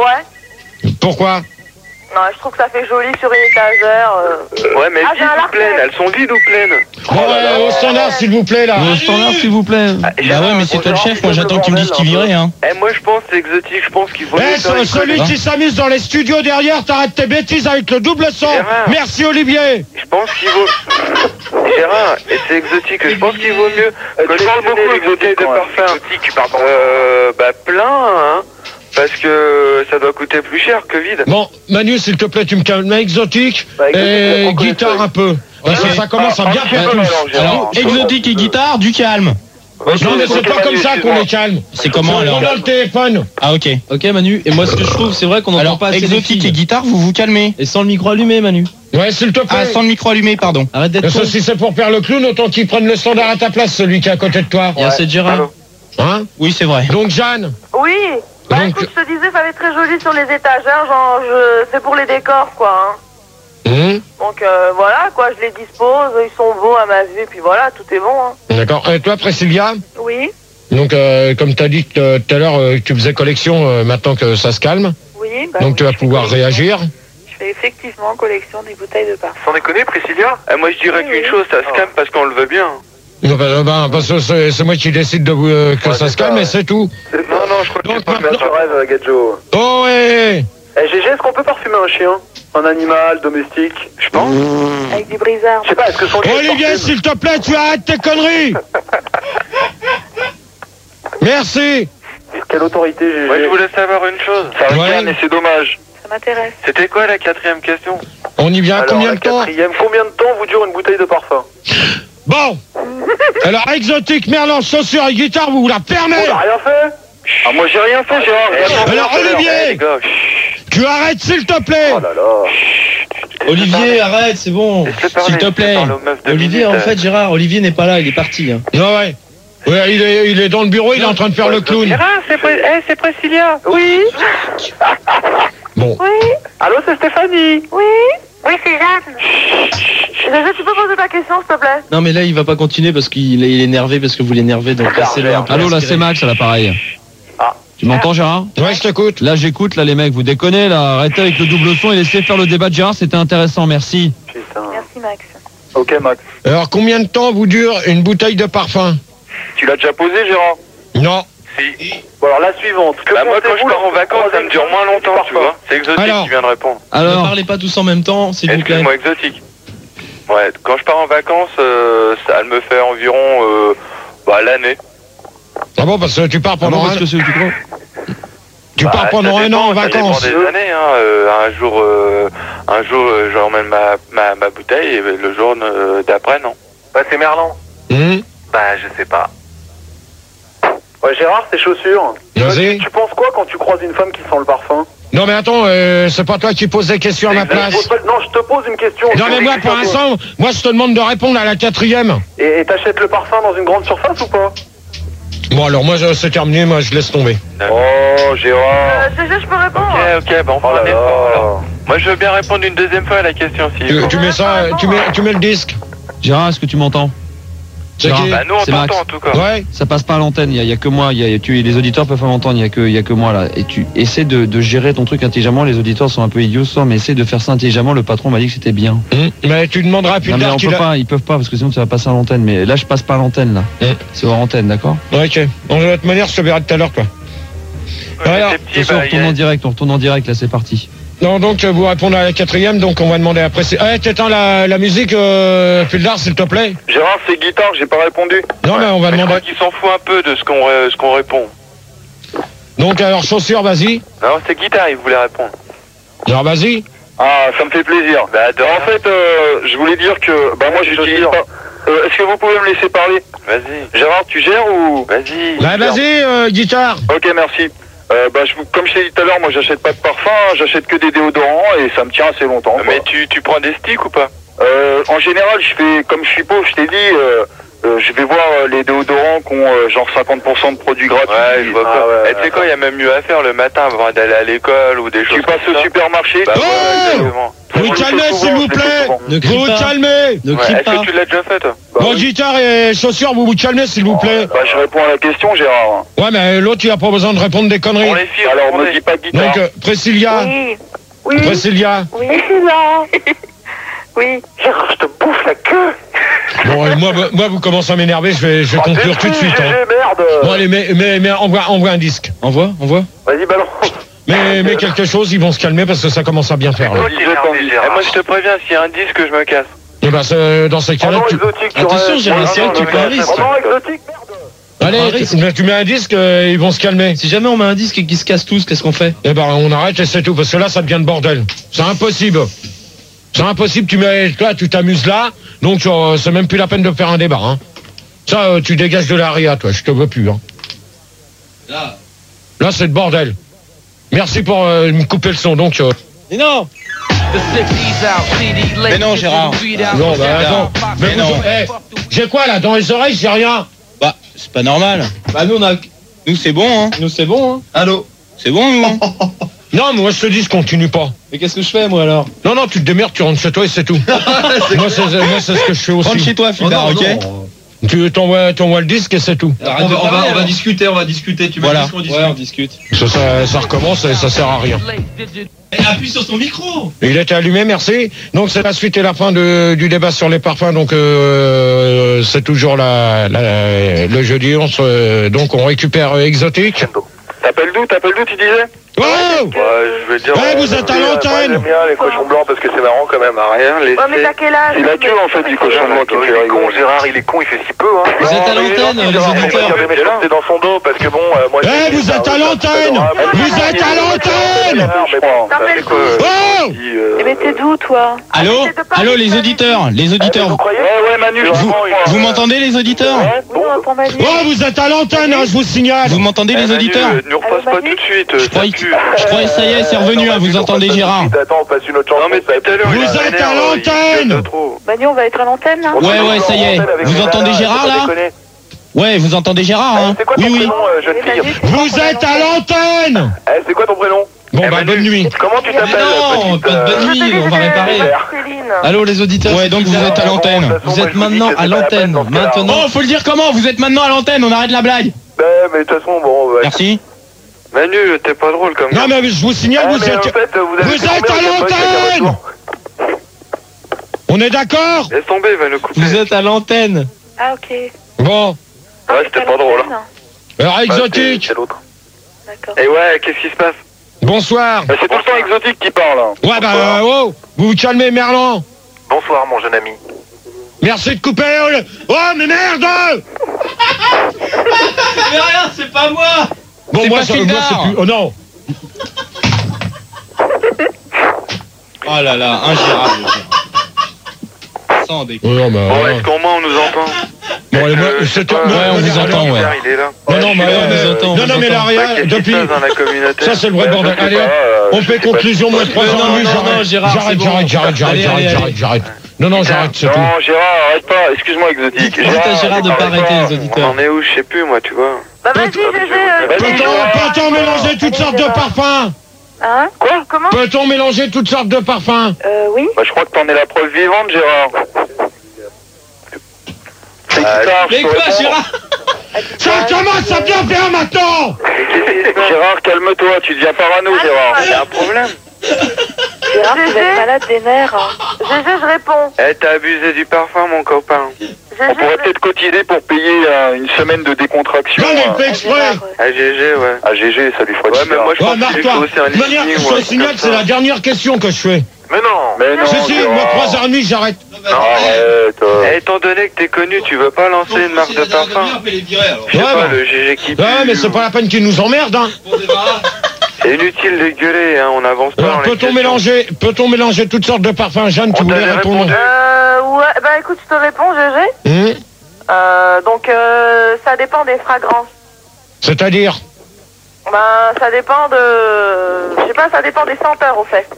D: Ouais.
A: Pourquoi?
D: Non, je trouve que ça fait joli sur une étagère. euh.
C: Ouais, mais
D: Ah, j'ai
C: vides
D: un
C: ou
D: larcin.
C: pleines? Elles sont vides ou pleines?
A: Bon, ouais, au standard, s'il vous plaît, là.
F: Au standard, s'il vous plaît.
C: Ah,
B: Bah
C: Gérard,
B: ouais, mais c'est toi le
G: Gérard,
B: chef. Moi,
G: c'est
B: j'attends
G: le
B: que tu me dises qui
G: bordel,
B: virait, hein.
C: Eh, moi, je pense que c'est exotique. Je pense qu'il faut
A: Eh,
C: mieux faire
A: ce-
C: une
A: celui
C: collection.
A: qui s'amuse dans les studios derrière, t'arrêtes tes bêtises avec le double son.
C: Gérard.
A: Merci Olivier.
C: Je pense qu'il vaut... Gérard, et c'est exotique. Je pense qu'il vaut mieux
G: tu parles
C: collectionner
G: beaucoup
C: les bouteilles de
G: exotique, ouais.
C: parfum.
E: Exotique, tu parles pas.
C: Euh, bah plein, hein. Parce que ça doit coûter plus cher que vide.
A: Bon, Manu, s'il te plaît, tu me calmes. Exotique
G: Bah, exotique,
A: et
G: on connaît
A: guitare
G: ça.
A: un peu. Parce que
B: Ok.
A: ça commence à bien
G: Ah,
A: faire
G: un
A: tous.
G: petit peu, alors, Gérard.
B: Alors, exotique et guitare, du calme.
A: Non, mais c'est pas comme ça qu'on les calme.
B: C'est comment alors?
A: On a le téléphone.
B: Ah, ok.
F: Ok Manu, et moi ce que je trouve, c'est vrai qu'on n'entend
B: Alors,
F: pas assez les
B: exotique
F: filles.
B: et guitare, vous vous calmez.
F: Et sans le micro allumé Manu.
A: Ouais, s'il te
B: Ah,
A: plaît.
B: sans le micro allumé, pardon.
F: Arrête d'être
A: Et ça,
F: con.
A: si c'est pour faire le clown, autant qu'il prenne le standard à ta place, celui qui est à côté de toi.
F: Il y a assez Gérard.
C: Allô.
A: Hein?
B: Oui, c'est vrai.
A: Donc, Jeanne.
D: Oui. Bah
A: Donc-
D: écoute, je te disais, ça va être très joli sur les étagères, genre, je... c'est pour les décors, quoi. Hein.
A: Hum,
D: Donc euh, voilà, quoi, je les dispose, ils sont beaux à ma vue, puis voilà, tout est bon. Hein.
A: D'accord. Et toi, Priscilla?
D: Oui,
A: Donc, euh, comme tu as dit euh, tout à l'heure, euh, que tu faisais collection euh, maintenant que ça se calme.
D: oui. Bah,
A: Donc,
D: oui,
A: tu vas
D: je fais
A: pouvoir
D: collection.
A: réagir.
D: Je fais effectivement collection des bouteilles de parfum.
E: Sans déconner, Priscilla?
C: Eh, moi, je dirais
D: Oui,
C: qu'une
D: oui.
C: chose, ça se calme parce qu'on le veut bien.
A: Non, bah, bah, parce que c'est c'est moi qui décide de, vous, euh, que
G: Ouais,
A: ça
G: c'est
A: se calme,
G: ça,
A: et
G: ouais.
A: c'est tout.
C: Non, non, je crois que
A: Donc,
C: c'est pas
A: maintenant-
C: le
G: Tu rêves, Gadjo.
A: Oh, ouais.
G: Eh, G G, est-ce qu'on peut parfumer un chien? Un animal, domestique?
C: Je pense.
D: Avec du brisard.
G: Je sais pas, est-ce que son chien
A: Olivier,
G: parfume?
A: s'il te plaît, tu arrêtes tes conneries. Merci.
G: Quelle autorité, G G?
C: Moi, je voulais savoir une chose.
G: Ça
A: Ouais.
G: regarde, mais c'est dommage.
D: Ça m'intéresse.
C: C'était quoi la quatrième question?
A: On y vient à
G: Alors,
A: combien
G: la
A: de temps?
G: quatrième, combien de temps vous dure une bouteille de parfum?
A: Bon. Alors, exotique, merlan, chaussures et guitare, vous vous la
G: On
A: fermez.
G: n'a rien fait? Ah, moi j'ai rien fait, Gérard.
C: Eh,
G: Attends,
A: Alors,
G: tout à l'heure.
A: Olivier.
C: Eh, les gars, chut.
A: Tu arrêtes, s'il te plaît.
G: Oh là là.
F: Olivier, arrête, c'est bon.
C: Laisse-le parler,
B: S'il te plaît.
C: laisse-le parler aux meufs de
F: Olivier,
C: minutes,
F: en
C: euh.
F: fait, Gérard, Olivier n'est pas là, il est parti. Hein.
A: Non, ouais. Ouais, il est, il est dans le bureau, il est en train de faire le clown.
C: Gérard, c'est Pri- eh, c'est Priscilla.
D: Oui,
A: Bon.
D: oui,
G: Allô, c'est Stéphanie.
D: oui. Oui, c'est Jeanne. Déjà, tu peux poser ta question, s'il te plaît?
F: Non mais là il va pas continuer parce qu'il est, il est énervé parce que vous l'énervez, donc laissez-le un peu
H: Allô, là
F: respirer.
H: c'est Max à l'appareil.
G: Ah.
H: Tu m'entends Gérard?
A: Ouais, je t'écoute.
H: Là j'écoute, là les mecs, vous déconnez, là, arrêtez avec le double son et laissez faire le débat de Gérard, c'était intéressant, merci.
G: Putain.
D: Merci, Max.
G: Ok, Max.
A: Alors, combien de temps vous dure une bouteille de parfum?
G: Tu l'as déjà posé, Gérard?
A: Non.
C: Si.
G: Bon, alors la suivante. Que
C: Bah, moi, quand je
G: pensez-vous
C: pars en
G: lorsque vous
C: vacances, ça me dure moins longtemps, tu vois. C'est Exotique
A: Alors.
C: qui vient de répondre.
F: Ne
H: Alors,
F: parlez pas tous en même temps, s'il vous plaît.
C: Excuse-moi, Exotique. Ouais, quand je pars en vacances, euh, ça elle me fait environ euh, bah, l'année.
A: Ah bon, parce que tu pars
H: ah bon,
A: pendant
H: parce
A: un,
H: que c'est tu crois
A: tu
C: Bah,
A: pars
C: ça
A: pendant un
C: dépend,
A: an en
C: ça dépend
A: vacances.
C: des années, hein. Euh, un jour, euh, un jour, euh, j'emmène ma, ma, ma bouteille et le jour euh, d'après, non.
E: Bah, c'est Merlan.
A: Hum,
E: Bah, je sais pas.
G: Ouais, Gérard, tes chaussures.
A: Vas-y.
G: Tu, tu penses quoi quand tu croises une femme qui sent le parfum?
A: Non mais attends, euh, c'est pas toi qui poses des questions à ma
G: Je
A: place.
G: pose pas- Non, je te pose une question.
A: Non mais moi pour l'instant, moi je te demande de répondre à la quatrième.
G: Et et t'achètes le parfum dans une grande surface ou pas?
A: Bon alors moi je- c'est terminé, moi je laisse tomber.
G: Oh, Gérard.
D: Euh, G G, je peux répondre?
C: Ok, ok, bah on
G: Oh
C: fait
G: là
C: un effort, alors.
G: là.
C: Moi, je veux bien répondre une deuxième fois à la question, si.
A: Tu, tu mets ça, tu mets, tu mets le disque.
H: Gérard, est-ce que tu m'entends?
A: C'est
H: Gérard.
A: qui
C: Bah, nous, on
H: C'est Max.
C: t'entend, en tout cas.
A: Ouais.
H: Ça passe pas à l'antenne, il y, a- il y a que moi, il y a, tu, les auditeurs peuvent pas m'entendre, il y a que, il y a que moi là. Et tu essaies de, de gérer ton truc intelligemment, les auditeurs sont un peu idiots ce soir, mais essaie de faire ça intelligemment, le patron m'a dit que c'était bien.
A: Hum, Mais tu demanderas plus
H: Non mais
A: tard
H: on
A: qu'il
H: peut
A: a...
H: pas, ils peuvent pas parce que sinon ça va passer à l'antenne, mais là je passe pas à l'antenne là.
A: Hum.
H: C'est hors antenne, d'accord?
A: Ouais, ok. Bon, de toute manière, je te verrai tout à l'heure quoi.
C: Ouais,
A: Alors,
C: ces petits,
H: Ce soir,
C: bah,
H: on retourne
C: y a-
H: en direct, on retourne en direct là, c'est parti.
A: Non, donc euh, vous répondez à la quatrième, donc on va demander après. Eh, t'éteins la, la musique, euh, Puldar, s'il te plaît.
G: Gérard, c'est guitare, j'ai pas répondu.
A: Non, mais on va
C: Mais je
A: demander.
C: crois qu'il s'en fout un peu de ce qu'on euh, ce qu'on répond.
A: Donc alors chaussures, vas-y.
C: Non, c'est guitare, il voulait répondre.
A: Alors vas-y.
G: Ah, ça me fait plaisir.
C: Bah, de
G: En
C: rien.
G: fait, euh, je voulais dire que, bah moi j'utilise pas. Euh, Est-ce que vous pouvez me laisser parler?
C: Vas-y,
G: Gérard, tu gères ou?
C: vas-y.
A: Bah vas-y, euh, guitare.
G: Ok, merci. Euh, bah, je, vous- comme je t'ai dit tout à l'heure, moi j'achète pas de parfum, j'achète que des déodorants et ça me tient assez longtemps. quoi.
C: Mais tu, tu prends des sticks ou pas?
G: Euh, en général, je fais, comme je suis pauvre, je t'ai dit, euh, euh, je vais voir euh, les déodorants qui ont euh, genre cinquante pour cent de produits gratuits.
C: Ouais, je vois
G: Ah,
C: quoi.
G: ouais,
C: Et tu sais quoi, il y a même mieux à faire le matin avant d'aller à l'école ou des choses
G: Tu passes
C: comme
G: au
C: ça.
G: supermarché.
C: Bah,
A: Oh
C: ouais, exactement.
A: Vous
G: Moi, je le
A: calmez,
G: fais
A: s'il
G: souvent,
A: vous
G: je le fais
A: plaît.
G: souvent.
F: Ne
A: Vous
F: crie
A: vous
F: pas.
A: calmez.
F: Ne
C: Ouais,
F: crie
C: est-ce
F: pas.
C: que tu l'as déjà fait, toi?
G: Bah,
A: Bon,
G: oui.
A: guitare et chaussures, vous vous calmez, s'il vous plaît.
G: Bah, je réponds à la question, Gérard.
A: Ouais, mais l'autre, il a pas besoin de répondre des conneries.
C: Pour les filles,
G: Alors,
C: répondez.
G: me dis pas de guitare.
A: Donc, euh, Priscilla.
D: Oui. Oui.
A: Priscilla.
D: Oui. Là. Oui.
G: Gérard, je te bouffe la queue.
A: Bon, euh, moi, moi, vous commencez à m'énerver, je vais, je vais
G: Ah,
A: conclure
G: t'es
A: tout de
G: fou,
A: suite.
G: G G,
A: Hein.
G: merde.
A: Bon, allez, mais, mais, mais envoie, envoie un disque.
F: Envoie, envoie.
G: Vas-y, balance.
A: Mais, mais quelque chose, ils vont se calmer parce que ça commence à bien faire. Là.
C: Toi, t'es énervé, Gérard. Eh, moi, je te préviens, s'il y a un disque, je me casse.
A: Et bah, c'est- dans ces
G: Oh
A: cas-là,
G: non,
A: tu...
G: exotique, tu
F: Attention,
G: restes.
F: Gérard,
G: Oh
F: c'est vrai
G: non,
F: que tu
G: non,
F: prends un
G: mais-
F: risque.
G: Oh non, exotique, merde.
A: Allez,
F: Un
A: tu,
F: risque.
A: tu mets un disque, euh, ils vont se calmer.
F: Si jamais on met un disque et qu'ils se cassent tous, qu'est-ce qu'on fait?
A: Eh ben, on arrête et c'est tout, parce que là, ça devient le bordel. C'est impossible. C'est impossible, tu mets, là, tu t'amuses là, donc euh, c'est même plus la peine de faire un débat. Hein. Ça, euh, tu dégages de la ria, toi, je te veux plus. Hein.
F: Là.
A: Là, c'est le bordel. Merci pour euh, me couper le son, donc... euh,
F: Mais non! Mais non, Gérard.
A: non, bah, attends. Mais
F: Mais
A: vous-
F: non.
A: eh, j'ai quoi, là, dans les oreilles, j'ai rien.
F: Bah, c'est pas normal. Bah, nous, on a. Nous, c'est bon, hein. Nous, c'est bon, hein. Allô? C'est bon, nous, hein.
A: Non, mais moi, je te dis, je continue pas.
F: Mais qu'est-ce que je fais, moi, alors?
A: Non, non, tu te démerdes, tu rentres chez toi et c'est tout. moi, c'est moi, c'est ce que je fais aussi.
F: Rentre chez toi, Fidar,
H: Oh,
F: ok?
A: Tu t'envoies, t'envoies le disque et c'est tout.
H: on, va, on, va, on va discuter, on va discuter. Tu
F: Voilà.
H: m'as dit qu'on discute.
F: Ouais, on discute.
A: Ça, ça, ça recommence et ça sert à rien.
H: Et appuie sur ton micro.
A: Il était allumé, merci. Donc c'est la suite et la fin de, du débat sur les parfums. Donc euh, c'est toujours la, la- le jeudi. On se, donc on récupère euh, Exotique.
G: T'appelles d'où? T'appelles d'où, tu disais?
A: Wow
C: Ouais, je vais dire.
A: Ouais,
C: euh,
A: vous êtes à
C: moi,
A: l'antenne.
C: J'aime bien les cochons blancs parce que c'est marrant quand même. À rien laisser.
D: Ouais, mais t'as quel âge?
G: C'est la queue, en fait, du cochon blanc qui me fait
E: Il est con,
G: rigoler.
E: Gérard, il est con, il fait si peu, hein.
F: Vous êtes à l'antenne, les auditeurs.
E: Il met méchanceté dans son dos parce que bon, euh, moi.
A: Eh, vous êtes à l'antenne. Vous êtes à l'antenne.
D: T'appelles d'où?
A: Oh
D: Eh ben, t'es d'où, toi?
B: Allô?
D: Arrêtez de parler
B: Allô,
D: de
B: les
D: ta
B: auditeurs, les auditeurs.
G: Vous croyez? Ouais, ouais, Manu,
B: Vous, vous m'entendez, les auditeurs?
D: Oui, on entend Manu.
A: Oh, vous êtes à l'antenne, hein, je vous signale.
B: Vous m'entendez, les auditeurs?
C: Ne nous repasse pas tout de suite.
B: Je croyais, je croyais, ça y est, c'est revenu, hein, vous entendez Gérard.
E: Attends, on passe une autre chanson.
C: Non, mais tout à l'heure,
A: Vous
C: il
A: êtes
C: s'énerve,
A: à
C: il
A: l'antenne.
C: gueule de trop.
D: Manu, on va être à l'antenne, là?
B: Ouais, ouais, ça y est. Vous entendez Gérard, là? Ouais, vous entendez Gérard, hein?
E: C'est quoi ton
B: Oui, oui.
E: prénom, euh, jeune
D: Eh,
E: fille?
D: Manu, c'est
A: Vous
D: quoi,
A: êtes à l'antenne.
E: Eh, c'est quoi ton prénom?
A: Bon,
C: Eh,
A: bah,
C: Manu.
A: bonne nuit.
E: Comment tu t'appelles?
F: Non,
E: petite,
F: pas de
E: euh,
F: bonne nuit, on va réparer.
D: Céline.
F: Allô, les auditeurs.
B: Ouais, donc vous êtes à l'antenne.
E: De toute façon,
F: Vous
E: moi,
F: êtes
E: je vous dis
F: maintenant
E: que c'est
F: à
E: pas la peine
F: l'antenne.
E: dans ce cas-là.
F: Maintenant.
B: Oh, faut le dire comment? Vous êtes maintenant à l'antenne, on arrête la blague.
E: Ben, mais de toute façon, bon. bah,
B: Merci.
C: Manu, t'es pas drôle comme
A: Non,
C: ça.
A: mais je vous signale,
E: Ah,
A: vous
E: mais en
A: êtes...
E: fait, vous avez
A: Vous
E: fait
A: êtes
E: combien
A: à
E: de fois avec la
A: l'antenne. On est d'accord?
C: Laisse tomber, il va nous couper.
F: Vous êtes à l'antenne.
D: Ah, ok.
A: Bon.
D: Ah,
C: Ouais,
D: t'es
C: c'était
D: à
C: pas drôle,
D: l'antenne.
A: Alors, exotique.
G: C'est l'autre.
D: D'accord.
C: Et ouais, qu'est-ce qui se passe?
A: Bonsoir.
G: Bah, c'est tout le temps exotique qui parle. Hein.
A: Ouais, bah, euh, oh, vous vous calmez, Merlan.
E: Bonsoir, mon jeune ami.
A: Merci de couper. le- Oh, mais merde.
B: Mais rien, c'est pas moi.
A: Bon,
B: C'est
A: moi,
B: pas
A: ça, moi,
B: Kildare.
A: c'est plus. Oh non.
B: Oh là là, un Gérard. le Gérard. Sans déconner.
A: Oh non, mais.
C: Bon,
A: euh,
C: est-ce qu'au moins on nous entend?
A: Bon, allez, moi,
C: Euh, je sais
A: c'était-
C: pas,
A: ouais,
B: on vous
C: euh,
B: entend, ouais.
C: Il est là.
A: Non, non, mais.
B: là, on
A: euh,
B: vous entend, on
A: Non,
B: vous
A: non, mais
B: entend.
A: là, rien.
C: Qu'est-ce qui se
A: Depuis.
C: passe dans la communauté?
A: Ça, c'est le vrai
G: Ouais,
A: bordel.
G: je sais
A: Allez,
G: pas, euh,
A: on
G: je
A: fait
G: sais pas.
A: conclusion, moi, trois
B: Non,
A: ans et
B: non,
A: demi,
B: non,
A: j'arrête.
B: non, Gérard, c'est
A: J'arrête,
B: bon.
A: j'arrête, j'arrête, j'arrête,
B: Allez,
A: j'arrête,
B: allez,
A: j'arrête,
B: allez.
A: j'arrête. Non, non, j'arrête, c'est tout.
G: Non, Gérard, arrête pas. Excuse-moi, exotique.
B: Dites à Gérard de pas arrêter les
C: On
B: auditeurs.
C: en est où? Je sais plus, moi, tu vois.
D: Bah vas-y, G G. euh,
G: Vas-y,
A: Peut-on,
G: Gérard.
A: peut-on mélanger toutes sortes de parfums?
D: Hein? Quoi? Comment?
A: Peut-on mélanger toutes sortes de parfums?
D: Euh, oui.
G: Bah, je crois que t'en es la preuve vivante, Gérard. C'est
C: Ah,
G: guitare,
B: Mais
G: je peux
B: quoi,
G: répondre.
B: Gérard?
A: Ça commence à bien faire maintenant!
G: Gérard, calme-toi, tu deviens parano, Gérard.
C: Il y a un problème.
D: Gérard, tu vas être malade des nerfs. G G, je réponds.
C: Eh, t'as abusé du parfum, mon copain.
D: G G,
G: On pourrait peut-être cotiser pour payer euh, une semaine de décontraction.
A: Non, mais
G: euh,
A: fait exprès!
C: Ah, G G, ouais.
G: à G G, ça lui fera
C: Ouais,
G: du
C: mais
G: bien.
C: moi, je
A: Ouais,
C: pense que j'ai
A: marre-toi!
C: aussi un
A: De manière,
C: listing,
A: je
C: ouais,
A: te signale,
C: comme
A: c'est
C: ça.
A: la dernière question que je fais.
E: Mais non.
G: Mais non,
A: Si, si,
G: Gérard.
A: moi, trois heures et demie, j'arrête.
G: Arrête. euh.
C: Eh, étant donné que t'es connu, tu veux pas lancer une marque de parfum? Je sais
A: Ouais,
C: pas,
A: bah.
C: le G G qui pue.
A: Ouais, mais c'est pas la peine qu'ils nous emmerdent, hein.
C: C'est inutile de gueuler, hein, on avance pas
A: Alors,
C: dans les
A: peut-on
C: questions.
A: mélanger, peut-on mélanger toutes sortes de parfums? Jeanne, tu
C: On
A: voulais
C: t'avait
A: répondre?
C: répondu.
D: Euh, ouais, bah écoute, je te réponds, G G.
A: Hum,
D: Euh, donc, euh, ça dépend des fragrances.
A: C'est-à-dire?
D: Ben, ça dépend de... Je sais pas, ça dépend des senteurs, au fait.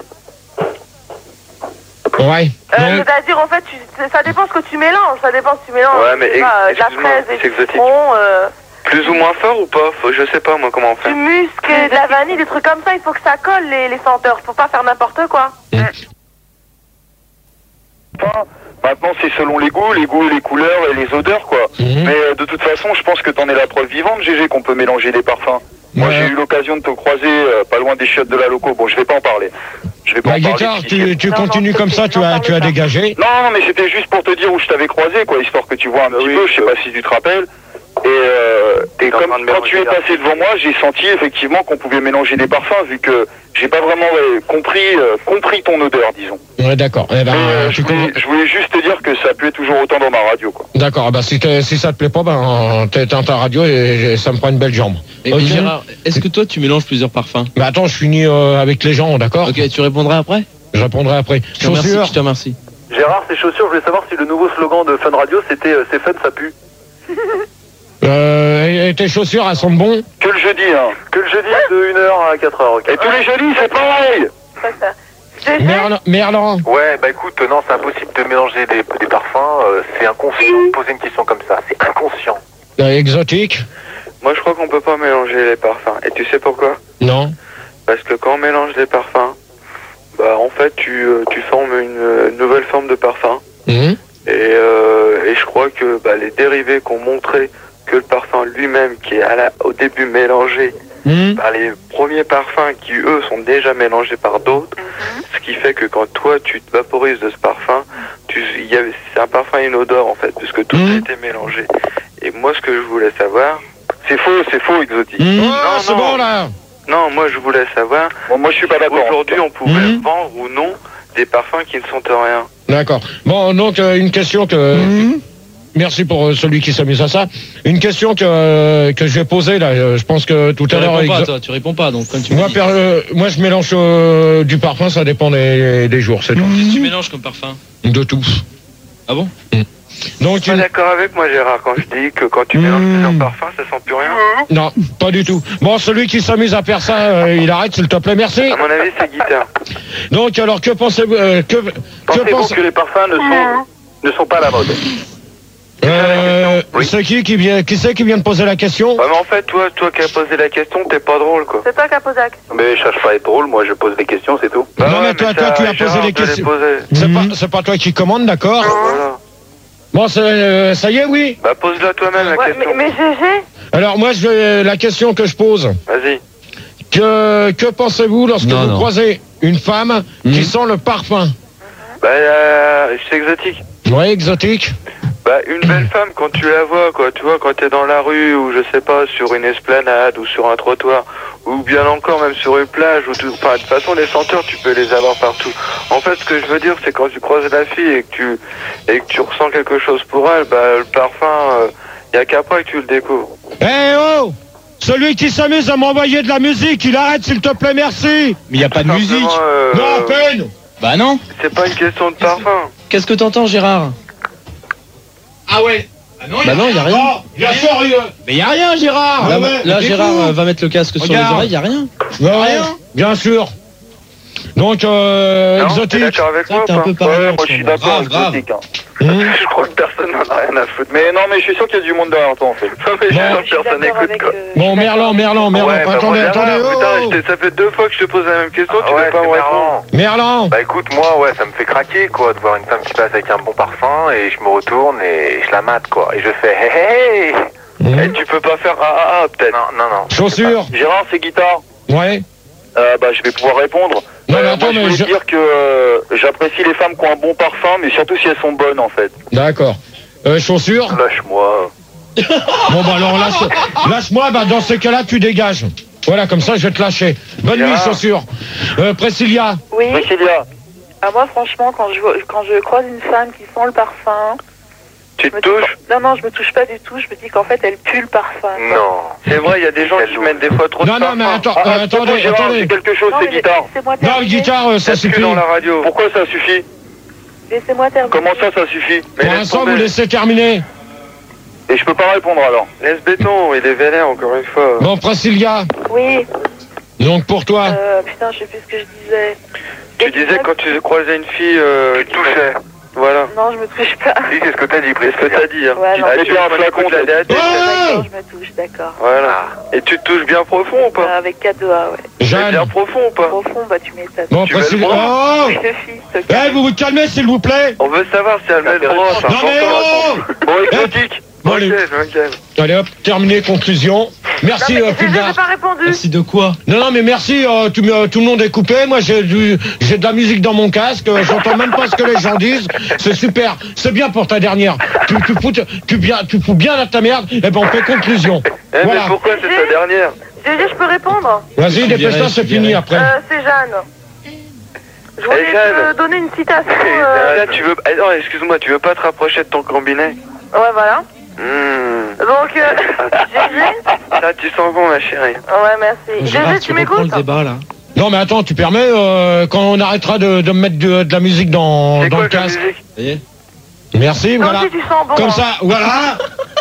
A: Ouais.
D: Euh,
A: Non.
D: C'est-à-dire, au fait, tu, ça dépend ce que tu mélanges. Ça dépend si tu mélanges
C: Ouais, mais
D: je sais pas, de la
C: excuse-moi,
D: fraise et
C: c'est
D: du
C: exotique.
D: citron, euh,
C: Plus ou moins fort ou pas? Faut- Je sais pas, moi, comment on fait.
D: du musc, et de la vanille, des trucs comme ça. Il faut que ça colle, les, les senteurs. Faut pas faire n'importe quoi.
G: Enfin, maintenant, c'est selon les goûts, les goûts et les couleurs et les odeurs, quoi.
A: Mhm.
G: Mais euh, de toute façon, je pense que t'en es la preuve vivante, G G, qu'on peut mélanger les parfums. Moi,
A: Ouais.
G: j'ai eu l'occasion de te croiser euh, pas loin des chiottes de la loco. Bon, je vais pas en parler. Je vais pas
A: La
G: en parler.
A: guitare,
G: si-
A: tu, tu
D: Non,
A: continues
D: non,
A: comme ça,
D: c'est-
A: tu
D: n'en
A: as,
D: parlez
A: tu as
D: pas.
A: dégagé.
G: Non, non, mais c'était juste pour te dire où je t'avais croisé, quoi, histoire que tu vois un petit
C: oui,
G: peu. Je sais
C: je-
G: pas si tu te rappelles. Et, euh, et
C: en
G: comme
C: train de
G: quand tu es
C: mélanger
G: passé devant moi, j'ai senti effectivement qu'on pouvait mélanger des parfums, vu que j'ai pas vraiment euh, compris, euh, compris ton odeur, disons.
A: Ouais, d'accord. Eh ben,
G: Mais, euh,
A: tu
G: je, voulais,
A: commences-
G: je voulais juste te dire que ça plaît toujours autant dans ma radio, quoi.
A: D'accord. Ah bah, si, t'es- si ça te plaît pas, ben, t'éteins ta radio et ça me prend une belle jambe.
F: Et,
A: Ok.
F: et Gérard, est-ce que toi tu mélanges plusieurs parfums?
A: Mais attends, je finis euh, avec les gens, d'accord?
F: Ok, tu répondras après?
A: Je répondrai après.
F: Je te remercie,
A: Chaussures.
F: je te remercie.
E: Gérard, c'est chaussures, je voulais savoir si le nouveau slogan de Fun Radio c'était euh, c'est fun, ça pue.
A: Euh, et tes chaussures, elles sont bon?
G: Que le jeudi, hein.
E: Que le jeudi de une heure à quatre heures, ok.
G: Et tous les jeudis, c'est pareil.
D: C'est pas ça. G G,
A: Merlan, Merlan.
E: Ouais, bah écoute, non, c'est impossible de mélanger des, des parfums, euh, c'est inconscient de poser une question comme ça, c'est inconscient.
A: Euh, exotique?
C: Moi, je crois qu'on peut pas mélanger les parfums. Et tu sais pourquoi?
A: Non.
C: Parce que quand on mélange des parfums, bah, en fait, tu, euh, tu formes une euh, nouvelle forme de parfum.
A: Mhm.
C: Et, euh, et je crois que bah, les dérivés qui ont montré que le parfum lui-même, qui est à la, au début mélangé
A: Mhm.
C: par les premiers parfums qui, eux, sont déjà mélangés par d'autres, ce qui fait que quand toi, tu te vaporises de ce parfum, tu, il y avait, c'est un parfum et une odeur, en fait, puisque tout
A: Mhm.
C: a été mélangé. Et moi, ce que je voulais savoir...
G: C'est faux, c'est faux, exotique.
A: Mhm.
C: Non,
A: Oh, c'est
C: non.
A: bon, là.
C: Non, moi, je voulais savoir...
G: Bon, moi, je suis pas d'accord.
C: Aujourd'hui, on pouvait
A: Mhm.
C: vendre ou non des parfums qui ne sont rien.
A: D'accord. Bon, donc, euh, une question que... Merci pour euh, celui qui s'amuse à ça. Une question que, euh, que je vais poser, là. euh, Je pense que tout
F: Tu
A: à l'heure...
F: réponds pas,
A: exo-
F: toi, tu réponds pas, donc comme tu me
A: Moi,
F: dis.
A: per- euh, moi, je mélange euh, du parfum, ça dépend des, des jours, c'est tout.
F: Qu'est-ce que tu mélanges comme parfum?
A: De tout.
F: Ah bon?
A: Donc,
C: Tu es
A: une-
C: d'accord avec moi, Gérard, quand je dis que quand tu
A: Mhm.
C: mélanges plusieurs parfums, ça sent plus rien?
A: non, pas du tout. Bon, celui qui s'amuse à faire ça, euh, il arrête, s'il te plaît, merci.
C: À mon avis, c'est guitare.
A: Donc, alors, que pensez-vous euh, que, que
E: Pensez-vous
A: pense-
E: que les parfums ne sont, ne sont pas à la mode?
A: euh,
E: Oui.
A: C'est qui qui vient, qui c'est qui vient de poser la question?
C: Ouais, mais en fait, toi, toi qui as posé la question, t'es pas drôle, quoi.
D: c'est toi qui as posé la question.
E: Mais je cherche pas à être drôle, moi je pose des questions, c'est tout.
A: Non,
C: Bah
A: mais
C: ouais,
A: toi,
C: ça,
A: toi, tu as
C: Gérard
A: posé les
C: te les
A: questions.
C: posait.
A: C'est pas, c'est pas toi qui commande, d'accord?
C: Voilà.
A: Bon, c'est, euh, ça y est, oui.
C: Bah, pose-la toi-même, la
D: Ouais,
C: question.
D: mais, mais G G,
A: Alors, moi, je vais, la question que je pose.
C: Vas-y.
A: Que, que pensez-vous lorsque
F: Non,
A: vous
F: non.
A: croisez une femme qui
F: Mhm.
A: sent le parfum?
C: Bah, euh, c'est exotique.
A: Ouais, exotique.
C: Bah, Bah, une belle femme, quand tu la vois, quoi, tu vois, quand t'es dans la rue, ou je sais pas, sur une esplanade, ou sur un trottoir, ou bien encore même sur une plage, ou tout, enfin, de toute façon, les senteurs, tu peux les avoir partout. En fait, ce que je veux dire, c'est quand tu croises la fille et que tu, et que tu ressens quelque chose pour elle, bah, le parfum, euh, y a qu'après que tu le découvres.
A: Eh oh! Celui qui s'amuse à m'envoyer de la musique, il arrête s'il te plaît, merci.
B: Mais y a pas de musique.
C: Euh,
A: Non, à peine.
B: Bah non.
C: C'est pas une question de parfum.
F: Qu'est-ce que t'entends, Gérard?
B: Ah ouais. Ah non,
F: Bah non, y a rien.
A: Non, bien sûr, il y a-
B: Mais y a rien, Gérard.
A: Ah
F: Là,
A: ouais,
F: là,
A: écoute.
F: Gérard euh, va mettre le casque sur les
B: Regarde.
F: oreilles, y a rien.
A: Ouais,
B: Rien.
A: bien sûr. Donc, euh,
C: Non, t'es
A: exotique.
C: d'accord avec
F: C'est
C: moi
F: vrai que
C: ou
F: t'es un
C: pas?
F: peu parano.
G: Ouais,
F: en
G: moi
F: ce
G: je suis
F: moment.
G: d'accord,
B: Grave, grave.
G: exotique. Hein.
A: Hum.
C: Je crois que personne n'en a rien à foutre.
G: Mais non, mais je suis sûr qu'il y a du monde derrière toi en fait.
C: Non, mais je
A: Bon.
C: sens
D: Je suis
C: que personne
D: d'accord
C: n'écoute,
D: avec...
C: quoi.
D: euh, je
A: Bon,
D: suis
A: Merlan,
D: d'accord.
A: Merlan, Merlan,
C: Ouais, bah,
A: attendez,
C: moi,
A: attendez,
C: Merlan, putain,
A: oh
C: je t'ai- ça fait deux fois que je te pose la même question,
E: Ah
C: tu
E: ouais,
C: veux pas
E: c'est
C: me répondre.
E: marrant.
A: Merlan.
E: Bah écoute, moi, ouais, ça me fait craquer, quoi, de voir une femme qui passe avec un bon parfum, et je me retourne et je la mate, quoi. Et je fais hey hey hey.
A: Hum.
C: Et tu peux pas faire ah ah ah, peut-être.
E: Non, non, non.
A: Chaussures.
G: Gérard, c'est guitare.
A: Ouais.
G: Euh, bah, je vais pouvoir répondre.
A: Non, mais
G: Euh,
A: attends,
G: moi, je
A: mais
G: voulais
A: je-
G: dire que euh, j'apprécie les femmes qui ont un bon parfum, mais surtout si elles sont bonnes en fait.
A: D'accord. Euh, chaussures.
G: Lâche-moi.
A: Bon, bah alors, lâche, lâche-moi, bah dans ces cas-là, tu dégages. Voilà, comme ça, je vais te lâcher. Bonne nuit,
C: Gérard.
A: chaussures. Euh, Priscilla.
D: Oui.
G: Priscilla.
D: Ah, moi, franchement, quand je, vois- quand je croise une femme qui sent le parfum...
C: Tu
D: je me
C: te
D: dis-
C: touches?
D: Non, non, je me touche pas du tout. Je me dis qu'en fait, elle pue le parfum. quoi.
E: Non.
C: C'est vrai, il y a des gens qui mettent des fois trop de
A: Non, non, mais
C: parfum.
A: attends,
G: Ah,
A: euh,
G: c'est bon,
A: attendez,
G: Gérard,
A: attendez.
G: j'ai quelque chose,
D: Non,
G: c'est
D: mais
G: guitare.
D: laissez-moi
A: Non,
D: terminer.
A: guitare, euh, ça
C: Ça pue
A: suffit.
C: dans la radio.
G: Pourquoi ça suffit?
D: Laissez-moi terminer.
G: Comment ça, ça suffit?
C: Mais
A: Pour
C: laisse
A: l'instant,
C: tomber.
A: vous laissez terminer.
G: Et je peux pas répondre alors.
C: Laisse béton, il est vénère encore une fois.
A: Bon, Priscilla.
D: Oui.
A: Donc, pour toi.
D: Euh, putain, je sais plus ce que je disais.
C: Tu disais quand tu croisais une fille, euh,
E: Tu touchais.
C: voilà.
D: Non, je me touche pas.
E: Si, c'est ce que t'as dit,
C: C'est ce que t'as dit, hein.
D: Ouais,
C: Tu
D: non.
C: ah,
G: C'est
C: tu
G: bien un
C: veux
G: flacon,
C: écouter la
G: t'as-
C: D A T.
D: D'accord, je me touche, d'accord.
C: Voilà. Et tu te touches bien profond ou pas?
D: Euh, avec quatre doigts, ouais.
C: Mais bien
A: Jeanne.
C: profond ou pas?
D: Profond, bah tu m'étonnes.
A: Bon,
C: tu veux le
A: Priscilla.
C: bras
A: Oh
D: Oui, le fils, te
A: Eh,
D: calme.
A: vous vous calmez, s'il vous plaît.
C: On veut savoir si elle met le bras, c'est
A: Non, mais
C: important.
A: oh
G: Bon, exotique.
A: Bon,
C: Ok,
A: allez.
C: je me calme.
A: Allez, hop, terminé, conclusion. Merci, euh,
D: J'ai
A: Pulgar.
D: pas répondu.
F: Merci de quoi?
A: Non, non, mais merci, euh, tout, euh, tout le monde est coupé. Moi, j'ai du, j'ai de la musique dans mon casque. euh, J'entends même pas ce que les gens disent. C'est super. C'est bien pour ta dernière. Tu, tu, fous, tu, bien, tu fous bien à ta merde. Eh ben, on fait conclusion.
C: Eh,
A: Voilà.
C: mais pourquoi c'est ta dernière?
D: G G, je peux répondre?
A: Vas-y,
F: Je
A: dépêche-toi,
F: dirais,
A: c'est
F: je
A: fini
F: dirais.
A: après.
D: Euh, c'est Jeanne. Je voulais
C: Eh, Jeanne.
D: te donner une citation.
C: Eh,
D: euh,
C: Là, tu veux... eh, non, excuse-moi, tu veux pas te rapprocher de ton combiné?
D: Ouais, voilà.
C: Hmm.
D: Donc, euh, G G.
C: Là, tu sens bon, ma chérie.
D: Ouais, merci. G
F: Gérard,
D: G,
F: tu
D: tu
F: reprends le
D: m'écoutes?
F: débat là.
A: Non, mais attends, tu permets, euh, quand on arrêtera de, de me mettre de, de la musique dans,
C: C'est
A: dans
C: quoi
A: le
C: comme
A: casque.
C: musique?
F: Ça y est.
A: Merci,
D: Toi
A: voilà.
D: aussi, tu sens bon.
A: Comme
D: hein.
A: ça, voilà.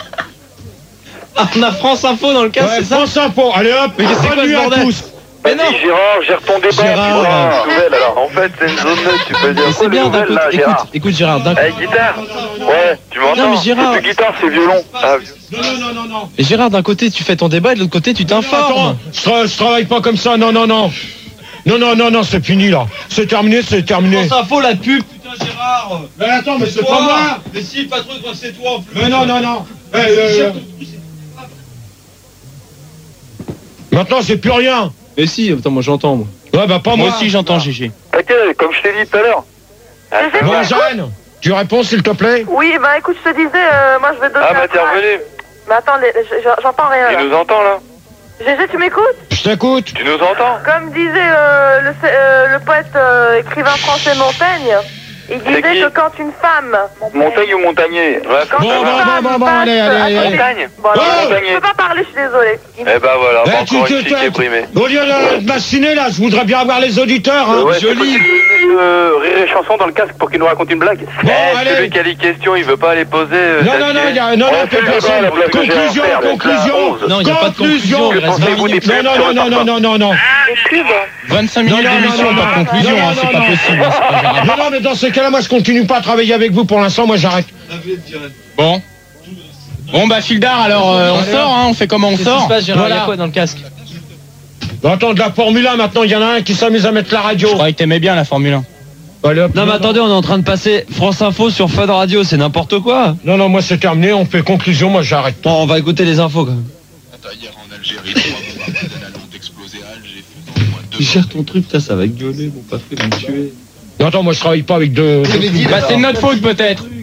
F: Ah, on a France Info dans le casque,
A: Ouais,
F: c'est ça?
A: France Info. Allez hop,
F: Mais c'est quoi
A: bonne
F: ce
A: nuit à
F: bordel?
A: tous.
F: Mais non.
G: Vas-y, Gérard, gère ton débat.
F: Gérard,
G: puis voilà,
F: euh,
G: nouvelle, alors.
C: En fait, c'est une zone neutre, tu peux dire.
F: Mais c'est bien d'un
G: nouvelle,
F: côté.
G: là,
F: Écoute,
G: Gérard.
F: écoute Gérard, d'un
C: Eh, guitare.
G: Ouais.
C: Tu m'entends?
F: Non, mais Gérard,
G: C'est plus guitare, c'est violon.
C: Ah,
A: Non, non, non, non, non.
F: mais Gérard, d'un côté tu fais ton débat et de l'autre côté tu
A: Attends,
F: t'informes.
A: je, tra- je travaille pas comme ça, non, non, non. Non, non, non, non, c'est fini là. C'est terminé, c'est terminé.
B: France Info, la pub. Putain, Gérard.
A: Mais attends, mais c'est pas moi.
B: Mais si, le patron, croit que c'est toi en plus.
A: Mais non, non, non. Eh, euh, euh, Maintenant, j'ai plus rien.
F: Mais si, attends, moi j'entends moi.
A: Ouais, bah pas moi.
B: Moi aussi, j'entends G G.
G: T'inquiète, comme je t'ai dit tout à l'heure.
D: G G,
A: Bon,
D: tu m'écoutes?
A: Jeanne, tu réponds s'il te plaît.
D: Oui, bah écoute, je te disais, euh, moi je vais donner.
C: Ah, bah,
D: un
C: t'es
D: phrase.
C: revenu.
D: Mais attends, les- je- j'entends rien là.
C: Tu nous entends, là?
D: G G, tu m'écoutes?
A: Je t'écoute.
C: Tu nous entends?
D: Comme disait euh, le, euh, le poète euh, écrivain français Montaigne, il
C: C'est
D: disait
C: qui?
D: que quand une femme...
G: Montagne ou montagnier?
C: Ouais,
D: Quand
A: Bon,
D: une
A: bon,
D: femme
A: bon, bon, bon,
D: passe
A: allez, allez,
D: à
A: allez.
D: côté-
C: Montagne.
D: Bon, alors,
A: Oh
D: je peux pas parler, je suis désolée. Il-
C: Eh bah voilà,
A: Eh,
C: bah,
A: tu-
C: encore
A: tu-
C: une fille
A: tu-
C: déprimée.
A: Au lieu de, de m'assiner là, je voudrais bien avoir les auditeurs. Hein.
G: Euh, ouais,
A: Joli.
G: Euh, rire et chanson dans le casque pour qu'il nous raconte une blague.
A: Bon,
C: Eh,
A: allez.
C: celui qui a les questions, il veut pas les poser. euh,
A: Non, non, non,
C: d'affilée.
A: il y a, non, non,
G: On fait le
A: personne.
G: débat, la blague que j'ai à
A: Conclusion,
G: faire, la
A: conclusion.
G: onze.
F: Non, il y a pas de conclusion, il reste vingt
G: Pensez-vous
F: minutes.
G: des
A: Non, non,
G: pubs sur
A: non,
G: le
A: non, non,
G: parfum?
A: non, non, non.
D: Les pubs.
B: vingt-cinq
A: Non,
B: minutes
A: non, non,
B: d'émission,
A: non,
B: pas
A: non,
B: de conclusion,
A: non,
B: hein,
A: non,
B: c'est pas
A: non.
B: possible. hein, c'est pas gérable.
A: Non, non, mais dans ces cas-là, moi, je continue pas à travailler avec vous pour l'instant. Moi, j'arrête.
B: Bon. Bon, bah, Fildar, alors, euh, on
A: Allez,
B: sort, hein, on fait comment on
F: Qu'est-ce qui
B: sort?
F: se passe Gérard? Il y
A: Voilà.
F: a quoi dans le casque?
A: Bon, attends, de la Formule un, maintenant, il y en a un qui s'amuse à mettre la radio.
B: Je croyais que t'aimais bien la Formule un.
A: Allez, hop.
H: Non mais attendez, on est en train de passer France Info sur Fun Radio, c'est n'importe quoi.
A: Non, non, moi, c'est terminé. On fait conclusion. Moi, j'arrête.
H: Bon, on va écouter les infos quand même.
I: Hier en Algérie, trois bombardements de la lande explosés à Alger, faisant au moins deux
F: Tu gères ton truc, là, ça va gueuler, mon pafé, va me tuer.
A: Non, attends, moi, je travaille pas avec deux.
B: Bah, c'est de notre faute peut-être.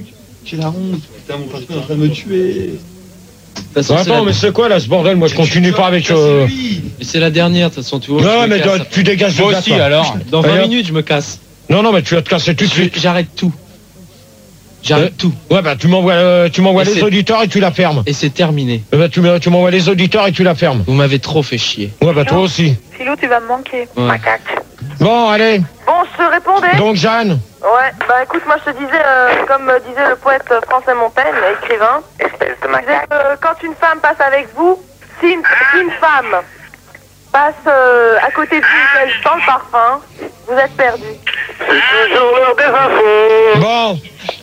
H: J'ai la honte. Putain, mon patron est en train de me tuer.
F: De toute façon, c'est
A: Attends,
F: la-
A: mais c'est quoi là ce bordel? Moi je continue pas avec. Euh...
F: Mais c'est la dernière, de toute façon, tu vois.
A: Non,
F: je me
A: mais
F: casse
A: toi,
F: après.
A: tu dégages de
B: Moi
A: là,
B: aussi,
A: toi.
B: alors.
F: Dans vingt
A: D'ailleurs-
F: minutes, je me casse.
A: Non, non, mais tu vas te casser tout de
F: Je-
A: suite.
F: J'arrête tout. J'arrête
A: Euh,
F: tout.
A: Ouais, bah tu m'envoies euh, tu m'envoies
F: Et
A: les
F: c'est-
A: auditeurs et tu la fermes.
F: Et c'est terminé.
A: Euh, bah, tu me- tu m'envoies les auditeurs et tu la fermes.
F: Vous m'avez trop fait chier.
A: Ouais, bah toi aussi.
D: Philou, tu vas me manquer.
F: Ouais.
A: Bon, allez.
D: Bon, je te répondais.
A: Donc, Jeanne.
D: Ouais, bah écoute, moi je te disais, euh, comme euh, disait le poète Français Montaigne, écrivain,
E: Espèce de
D: il disait que euh, quand une femme passe avec vous, si une, si une femme passe euh, à côté de vous et qu'elle sent le parfum, vous êtes perdu.
G: C'est toujours l'heure des infos.
A: Bon.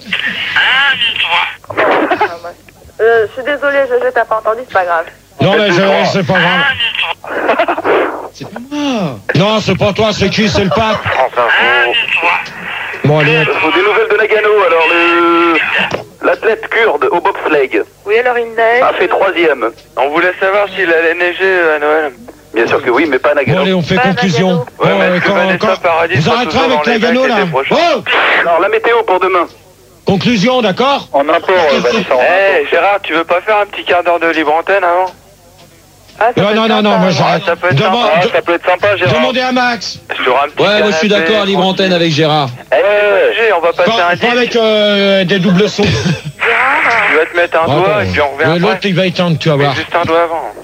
D: Euh, je suis désolée, je, je t'ai pas entendu, c'est pas grave.
A: Non, mais je- c'est pas grave.
F: C'est pas moi.
A: Non, c'est pas toi, c'est qui? C'est le pape.
E: France Info.
A: Bon, allez.
G: Il faut des nouvelles de Nagano. Alors, le... l'athlète kurde au bobsleigh
D: Oui, alors il neige.
G: a fait troisième.
C: On voulait savoir s'il allait neiger euh, à Noël.
G: Bien sûr que oui, mais pas à
A: Bon,
G: Nagano.
A: allez, on fait
D: Pas
A: conclusion.
D: Nagano.
A: Bon,
C: Ouais, mais
A: euh,
C: est-ce que
A: quand,
C: Vanessa
A: quand-
C: Paradis
A: vous
C: sera
A: arrêterez
C: toujours
A: avec
C: dans
A: la
C: les
A: Gano,
C: bacs
A: là.
C: l'été prochain?
A: Oh.
G: Alors, la météo pour demain.
A: Conclusion, d'accord?
G: En import, euh, Vanessa, en
C: Eh,
G: import.
C: Gérard, tu veux pas faire un petit quart d'heure de libre antenne avant?
D: Ah, ça
A: Non,
D: peut
A: non,
D: être
A: non, non,
D: sympa,
A: moi
D: ouais.
A: j'arrête.
C: Ah, ça peut être
A: Demande-
G: Ah,
A: de-
G: ça peut être sympa, Gérard.
A: Demandez à Max.
C: Je te un petit
H: Ouais, moi je suis
C: canapé,
H: d'accord, libre
C: tranquille.
H: antenne avec Gérard.
C: Eh, Gé, on va passer
A: Pas,
C: un
A: pas
C: disque.
A: avec euh, des doubles sons.
D: Gérard,
C: Tu vas te mettre un
A: Attends,
C: doigt et puis on revient
A: euh, L'autre
C: après.
A: il va éteindre, tu vas
C: Mais
A: voir.
C: juste un doigt avant.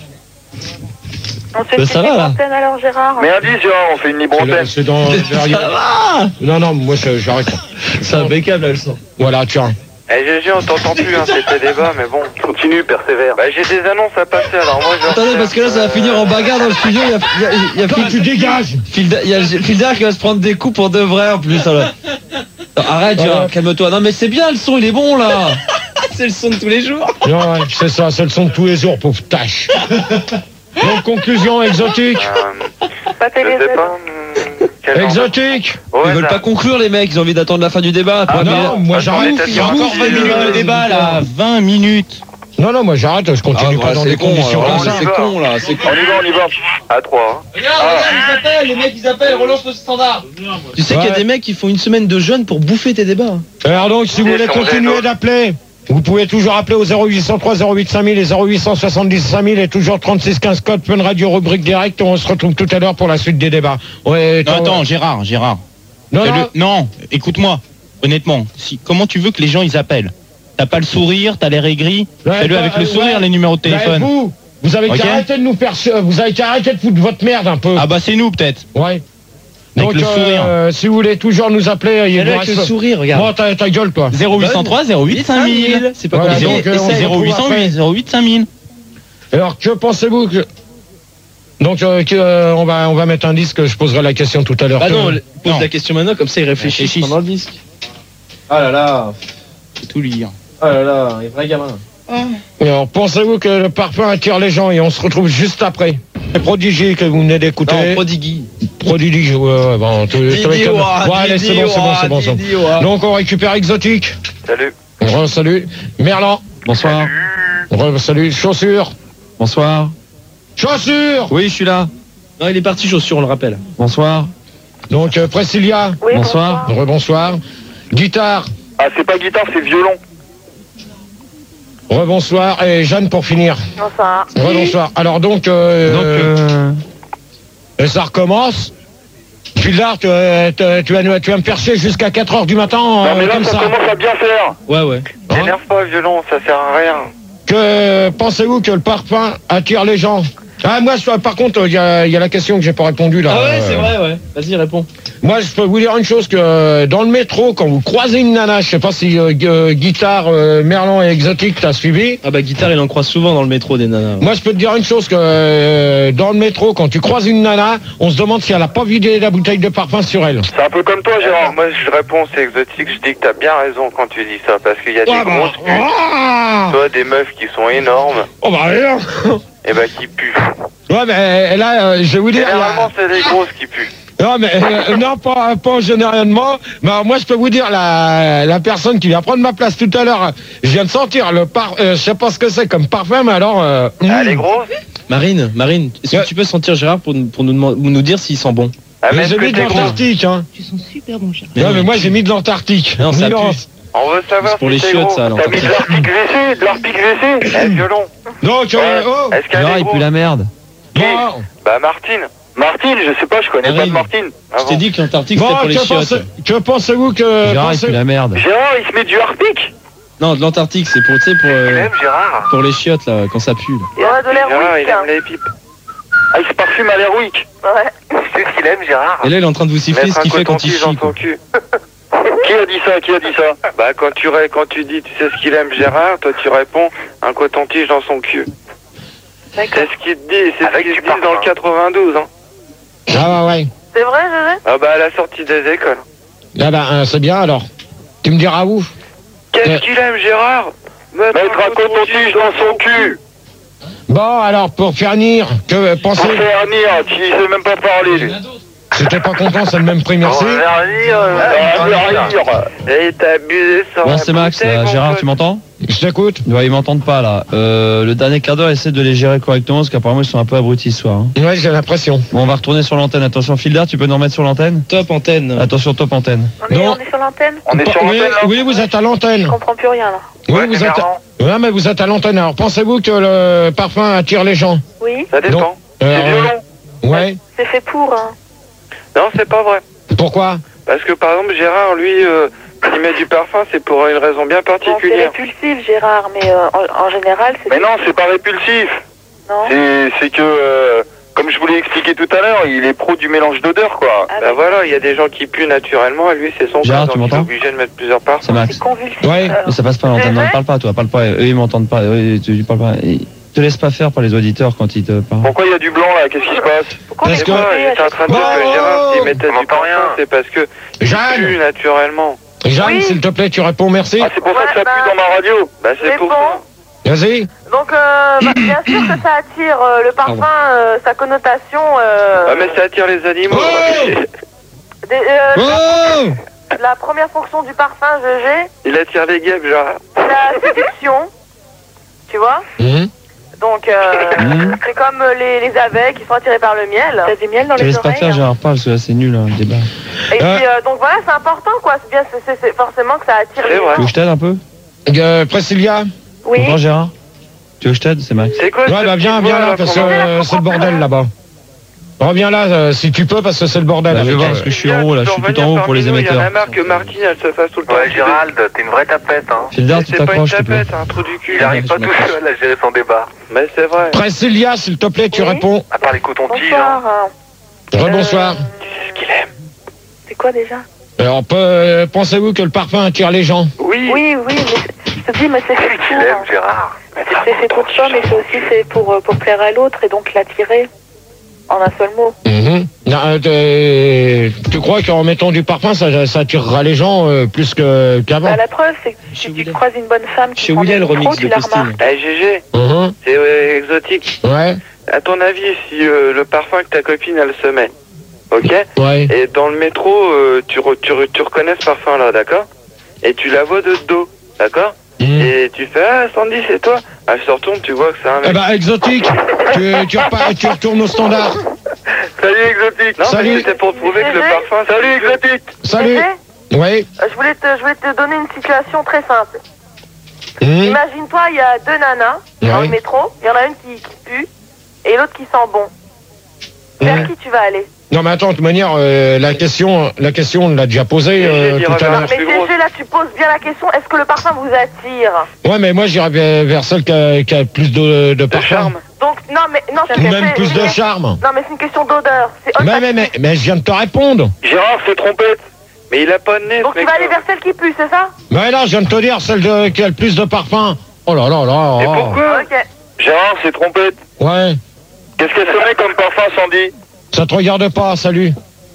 D: on se fait
H: Bah,
D: une
H: ça
D: petite
H: va, là.
D: antenne alors, Gérard.
G: Mais indice, Gérard, on fait une libre
A: C'est le-
G: antenne.
A: C'est dans. Non, non, moi je- j'arrête.
H: C'est impeccable là le son.
A: Voilà, tiens.
C: Eh, G G, on t'entend plus, hein, c'était débat, mais bon.
G: Continue, persévère.
C: Bah, j'ai des annonces à passer, alors moi je.
H: Attendez, parce que là ça va finir en bagarre dans le studio. Il y a, il y a, il y a
A: Toi,
H: Phil-
A: tu dégages.
H: Phil- il y a Phil Dark qui va se prendre des coups pour de vrai en plus. Alors. Non, arrête, Gérard,
A: Ouais.
H: calme-toi. Non mais c'est bien le son, il est bon là. C'est le son de tous les jours.
A: Non, ouais, c'est ça, c'est le son de tous les jours, pauvre tâche. Donc, conclusion, exotique.
C: Euh,
D: Pas
C: je
D: télé
C: sais pas. hum, quel genre de-
A: Exotique.
C: Ouais,
H: Ils veulent
C: ça-
H: pas conclure les mecs, ils ont envie d'attendre la fin du débat.
A: Ah
H: Ouais, mais-
A: non, moi
C: Attends,
A: j'arrête.
C: l'état
A: Il y a
C: d'urgence,
A: encore vingt
C: c'est
A: minutes
C: le-
A: de débat là.
B: vingt minutes.
A: Non, non, moi j'arrête, je continue
H: Ah,
A: pas dans
H: c'est
A: des
H: con,
A: conditions
H: alors,
A: comme ça.
H: c'est con là, c'est con.
G: On y va, on y va.
C: À trois. hein.
H: Regarde, regarde, ils appellent, les mecs ils appellent, relance le standard. Tu sais qu'il y a
A: Ouais.
H: des mecs qui font une semaine de jeûne pour bouffer tes débats.
A: Alors donc, si vous voulez continuer d'appeler, vous pouvez toujours appeler au zéro huit cent trois zéro huit cinq mille et zéro huit cent soixante-dix cinq mille et toujours trente-six quinze code Fun Radio rubrique direct. On se retrouve tout à l'heure pour la suite des débats. Ouais,
B: Non,
A: toi-
B: attends, Gérard, Gérard.
A: Non,
B: Fais-le-
A: non,
B: non, écoute-moi. Honnêtement, si, comment tu veux que les gens ils appellent? T'as pas le sourire, t'as l'air aigri.
A: Ouais,
B: Fais-le
A: bah,
B: avec le
A: euh,
B: sourire,
A: ouais.
B: les numéros de
A: bah,
B: téléphone.
A: vous, vous avez
B: Ok.
A: qu'à arrêter de nous faire, ch- vous avez qu'à arrêter de foutre votre merde un peu.
B: Ah bah c'est nous peut-être.
A: Ouais.
B: Avec
A: Donc,
B: le sourire.
A: euh, si vous voulez toujours nous appeler, il
H: Fais-le
A: vous
H: avec le
A: reste-
H: sourire, regarde.
A: Bon, ta, ta gueule, toi.
B: zéro huit cent trois zéro huit cinq mille.
H: C'est pas
A: Voilà,
H: compliqué.
A: donc, euh, on
H: Essaye.
A: se
B: zéro huit cent huit zéro huit cinq mille.
A: Alors, que pensez-vous que... Donc, euh, que, euh, on, va, on va mettre un disque, je poserai la question tout à l'heure.
H: Bah
A: Que-
H: non, le- pose
B: Non.
H: la question maintenant, comme ça ils réfléchissent
B: Réfléchissent.
H: pendant le disque. Ah là là,
B: Faut tout lire.
H: ah là là, les vrais gamins.
A: Alors, pensez-vous que le parfum attire les gens et on se retrouve juste après. C'est Prodigy que vous venez d'écouter.
H: Non, Prodigy.
A: Prodigy, ouais, ouais, bon, tu- tu- tu-
H: Didi,
A: tu-
H: ouah,
A: ouais, allez, c'est
H: Didi,
A: bon, c'est bon,
H: ouah,
A: c'est bon, c'est bon.
H: Didi, ouah.
A: Donc, on récupère Exotique.
C: Salut.
A: Re, salut. Merlan.
H: Bonsoir.
A: Re, salut. Chaussures.
H: Bonsoir.
A: Chaussures.
H: Oui, je suis là. Non, il est parti chaussures, on le rappelle. Bonsoir.
A: Donc, euh, Priscilla.
D: Oui,
H: Bonsoir.
A: Rebonsoir. Guitare.
G: Ah, c'est pas guitare, c'est violon.
A: Rebonsoir. Et Jeanne pour finir.
D: Bonsoir.
A: Rebonsoir. Alors, donc, euh,
H: Donc, euh,
A: et ça recommence. Philard, tu, euh, tu, tu vas, tu vas me faire chier jusqu'à quatre heures du matin,
G: Non,
A: euh,
G: mais là,
A: comme
G: ça
A: ça.
G: commence à bien faire.
H: ouais, ouais.
A: Hein
C: T'énerve pas, violon, ça sert à rien.
A: Que pensez-vous que le parfum attire les gens? Ah, moi, je- par contre, il y a, il y a la question que j'ai pas répondu là.
H: Ah ouais, c'est
A: Euh,
H: vrai, ouais. Vas-y, réponds.
A: Moi, je peux vous dire une chose, que euh, dans le métro, quand vous croisez une nana, je sais pas si euh, gu- euh, Guitare, euh, Merlan et Exotique, t'as suivi.
H: Ah bah, guitare, il en croise souvent dans le métro des nanas.
A: Moi, je peux te dire une chose, que euh, dans le métro, quand tu croises une nana, on se demande si elle a pas vidé la bouteille de parfum sur elle.
G: C'est un peu comme toi,
C: Euh,
G: Gérard.
C: moi, je réponds, c'est exotique. Je dis que t'as bien raison quand tu dis ça, parce qu'il y a des
A: Ah, bah,
C: grosses putes.
A: ah
C: Toi, des meufs qui sont énormes,
A: oh bah rien.
C: et bah qui puent.
A: Ouais, mais euh, là, euh, je vais vous dire... il y a-
C: Généralement, c'est des grosses qui puent.
A: Non, mais euh, non, pas, pas généralement. Mais alors, moi, je peux vous dire, la, la personne qui vient prendre ma place tout à l'heure, je viens de sentir le par, euh, je sais pas ce que c'est comme parfum, mais alors. Euh,
C: Ah,
A: mm.
C: elle est grosse.
H: Marine, Marine, est-ce
A: Ouais.
H: que tu peux sentir Gérard pour, nous- pour nous, demand- nous dire s'il sent bon?
C: Ah,
A: Mais
C: même
A: j'ai
C: que
A: mis de
C: t'es grosse.
A: l'Antarctique, hein.
J: Tu sens super bon, Gérard.
A: Non, mais moi, j'ai mis de l'Antarctique.
H: Non, ça
A: Nuance.
H: pue.
C: On veut savoir
F: C'est pour
C: si
F: les
C: t'es
F: chiottes,
C: gros.
F: ça, à
G: T'as mis de
F: l'Antarctique.
G: l'arpic V C, de l'arpic V C.
C: Eh, violon.
A: Donc,
C: Ouais.
A: euh, oh
C: Est-ce qu'elle
H: Gérard,
C: est
H: il pue
C: grosse?
H: la merde.
A: Bon,
C: Bah, Martine.
G: Martine, je sais pas, je connais pas de
F: Arrive.
G: Martine.
C: Ah
F: Je t'ai
C: bon.
F: dit que l'Antarctique c'était
A: bon
F: pour les
A: que,
F: chiottes.
A: pensez, que pensez-vous que...
H: Gérard, il
A: pensez-
H: pue la merde.
G: Gérard, il se met du harpic.
F: Non, de l'Antarctique c'est pour, tu sais, pour, euh,
E: Même Gérard.
F: pour les chiottes là, quand ça pue. Là.
D: Il y a de l'air
C: Gérard, il
D: weak. hein.
C: aime les pipes.
G: Ah, il se parfume à l'Airwick.
D: Ouais.
E: Tu sais ce qu'il aime, Gérard?
F: Et là il est en train de vous siffler
C: Mettre
F: ce
C: un
F: qu'il fait quand il
C: coton-tige dans
F: chie.
C: son
F: quoi.
C: cul.
G: Qui a dit ça? Qui a dit ça?
C: Bah, quand tu, ré- quand tu dis, tu sais ce qu'il aime, Gérard, toi, tu réponds, un coton-tige dans son cul.
D: D'accord.
C: C'est ce qu'il te dit, c'est ce
E: Avec
C: qu'ils
E: du
C: se disent dans le
E: parfum.
C: quatre-vingt-douze, hein.
A: Ah ouais, ouais.
D: C'est vrai, Gégé?
C: Ah bah, à la sortie des écoles.
A: Ah bah, euh, c'est bien alors. Tu me diras où?
C: Qu'est-ce
A: Ouais.
C: qu'il aime, Gérard?
G: Mettre un coton-tige dans son cul.
A: Bon, alors, pour finir, que
G: Pour
A: pensez...
G: faire venir, tu sais même pas parler, lui.
A: C'était pas content, c'est le même prix, merci.
E: On va venir, euh,
G: Ah,
E: on va venir.
C: Eh, t'as abusé ça.
H: Bon, c'est Max, là. Gérard, tu m'entends?
A: Je t'écoute.
H: Ouais, ils m'entendent pas, là. Euh, le dernier quart d'heure, essaie de les gérer correctement, parce qu'apparemment, ils sont un peu abrutis ce soir. hein.
A: Ouais, j'ai l'impression.
H: Bon, on va retourner sur l'antenne. Attention, Filder, tu peux nous remettre sur l'antenne?
F: Top antenne.
H: Attention, top antenne.
D: On est,
A: Non.
D: on est sur l'antenne?
G: On est sur
A: oui,
G: l'antenne, là.
A: oui, vous êtes à l'antenne.
D: Je comprends plus rien là.
A: Oui,
E: Ouais,
A: vous
E: c'est
A: êtes...
E: marrant.
A: Ouais, mais vous êtes à l'antenne. Alors, pensez-vous que le parfum attire les gens?
D: Oui,
C: Ça dépend.
A: Non.
G: C'est
A: Euh,
G: violent.
A: Ouais.
D: c'est fait pour. Hein.
C: Non, c'est pas vrai.
A: Pourquoi?
C: Parce que par exemple, Gérard, lui, euh, il met du parfum, c'est pour une raison bien
D: Bon, c'est
C: particulière.
D: répulsif, Gérard, mais euh, en, en général, c'est.
G: Mais non, c'est pas répulsif.
D: Non.
G: C'est c'est que, euh, comme je vous l'ai expliqué tout à l'heure, il est pro du mélange d'odeurs, quoi.
D: Ah,
C: Bah
D: mais
C: voilà, il y a des gens qui puent naturellement, et lui, c'est son
H: Gérard,
C: cas,
H: tu
C: donc il est
H: m'entends
C: obligé de mettre plusieurs parfums.
H: C'est Max.
D: c'est convulsif.
A: Ouais.
D: alors.
H: Mais ça passe pas à l'antenne. Non, parle pas, toi, parle pas. Eux, ils m'entendent pas. Eux, tu, tu parles pas. Et te laisse pas faire par les auditeurs quand ils te parlent.
G: Pourquoi il y a du blanc, là? Qu'est-ce qui se passe?
D: Pourquoi
A: Parce
D: on est
A: que-
C: Ouais,
D: coupé à
C: j'étais en
D: chaque
C: train de dire
A: fois
C: que Gérard, s'il mettait
G: On
C: du
G: entend
C: parfum,
G: rien.
C: c'est parce que il
A: Jeanne.
C: pue naturellement.
A: Jeanne,
D: Oui.
A: s'il te plaît, tu réponds merci.
G: Ah, c'est pour ça que ça
D: Ouais,
G: pue
D: bah-
G: dans ma radio.
C: Bah c'est
D: C'est
C: pour
D: bon.
C: ça.
A: Vas-y.
D: Donc, euh, bah, bien sûr que ça attire euh, le parfum, euh, sa connotation. Euh,
C: Ah mais ça attire les animaux.
A: Oh
D: des- euh,
A: Oh
D: La première fonction du parfum, Gégé,
C: Il attire les guêpes, Gérard.
D: c'est la séduction. Tu vois?
A: Mhm.
D: Donc, euh,
H: Mhm.
D: c'est comme euh, les, les abeilles qui sont attirées par le miel. T'as du miel dans
H: Te
D: les
H: laisse pas
D: oreilles.
H: faire, Gérard, parle, parce que là, c'est nul, hein, le débat.
D: Et
A: Euh.
D: puis, euh, donc voilà, c'est important, quoi. C'est bien, c'est- c'est c'est forcément que ça attire
C: C'est
D: les
C: vrai.
H: Tu veux que je t'aide un peu?
A: Euh, Priscilla.
D: Oui.
H: Bonjour, Gérard. Tu veux que je t'aide? C'est Max.
C: C'est quoi
A: Ouais,
C: ce
A: bah
C: petit
A: viens,
C: voix,
A: viens là, parce que
C: qu'on entend
A: euh, c'est le bordel là-bas. Reviens là, euh, si tu peux, parce que c'est le bordel.
H: Bah, je vais
A: avec,
H: voir,
A: euh,
H: parce que je suis en haut, là, je suis tout en haut pour les
C: Il y en a
H: émetteurs.
C: marre que Martine, elle se fasse tout le temps.
E: Ouais, Gérald, t'es une vraie tapette, hein.
H: Filder, tu
C: C'est pas une
H: t'accroches, s'il te plaît.
C: tapette, un trou du cul.
E: Il arrive pas tout seul à gérer son débat.
C: Mais c'est vrai.
A: Priscilla, s'il te plaît, tu
D: Oui.
A: réponds.
E: À part les cotons-tiges, hein.
D: Bonsoir. hein.
A: Rebonsoir.
D: Euh,
C: C'est ce qu'il aime.
D: C'est quoi déjà?
A: Alors, peu- euh, pensez-vous que le parfum attire les gens?
C: Oui.
D: Oui, oui, mais je te dis, mais c'est fait
E: Tu
D: pour.
E: l'aimes,
D: hein.
E: Gérard.
D: C'est fait pour ça, mais c'est aussi fait pour, euh, pour plaire à l'autre et donc l'attirer. En un seul mot.
A: Mhm. Non, euh, t'es- tu crois qu'en mettant du parfum, ça, ça attirera les gens euh, plus que- qu'avant?
D: Bah, la preuve, c'est que
F: Chez
D: si tu
F: William.
D: croises une bonne femme qui
F: Chez
D: prend
F: William,
D: des
F: le
D: micros,
F: remix
D: tu
F: de
D: la
F: Christine.
D: remarques.
C: Eh G G,
A: Mhm.
C: c'est euh, exotique.
A: Ouais,
C: À ton avis, si euh, le parfum que ta copine, elle se met, ok?
A: ouais.
C: Et dans le métro, euh, tu, re- tu, re- tu reconnais ce parfum-là, d'accord? Et tu la vois de dos, d'accord?
A: Mhm.
C: Et tu fais, ah, Sandy, c'est toi? Elle se retourne, tu vois que c'est un
A: Eh
C: mec.
A: ben, exotique, tu, tu, repars- tu retournes au standard.
G: Salut, exotique.
C: Non,
A: Salut.
C: mais c'était pour prouver que le
D: Gégé.
C: parfum...
G: Salut, exotique.
A: Salut.
D: Gégé,
A: Oui.
D: euh, je voulais, te, je voulais te donner une situation très simple.
A: Mhm.
D: Imagine-toi, il y a deux nanas dans
A: Ouais.
D: le métro. Il y en a une qui, qui pue et l'autre qui sent bon. Vers
A: Mhm.
D: qui tu vas aller?
A: Non, mais attends, de toute manière, euh, la question, la question, on l'a déjà posée euh,
C: J'ai dit,
A: tout à
C: regarde.
A: l'heure.
D: Mais
C: plus grosse.
D: Gégé, là, tu poses bien la question. Est-ce que le parfum vous attire?
A: Ouais, mais moi, j'irais vers, vers celle qui a, qui a plus de, de
C: De
A: parfum.
C: charme.
D: Donc, non, mais non, c'est
A: Ou
D: c'est-
A: même plus de
D: c'est-
A: charme.
D: Non, mais c'est une question d'odeur. C'est
A: Mais, mais, mais, mais je viens de te répondre.
G: Gérard, c'est trompette.
C: Mais il a pas de nez,
D: Donc
C: ce
D: tu
C: mec.
D: vas aller vers celle qui pue, c'est ça?
A: Mais là, je viens de te dire, celle de, qui a le plus de parfum. Oh là là là.
C: Et
A: oh.
C: pourquoi?
D: Ok.
G: Gérard, c'est trompette.
A: Ouais,
G: Qu'est-ce qu'elle se met comme parfum, Sandy?
A: ça te regarde pas, salut.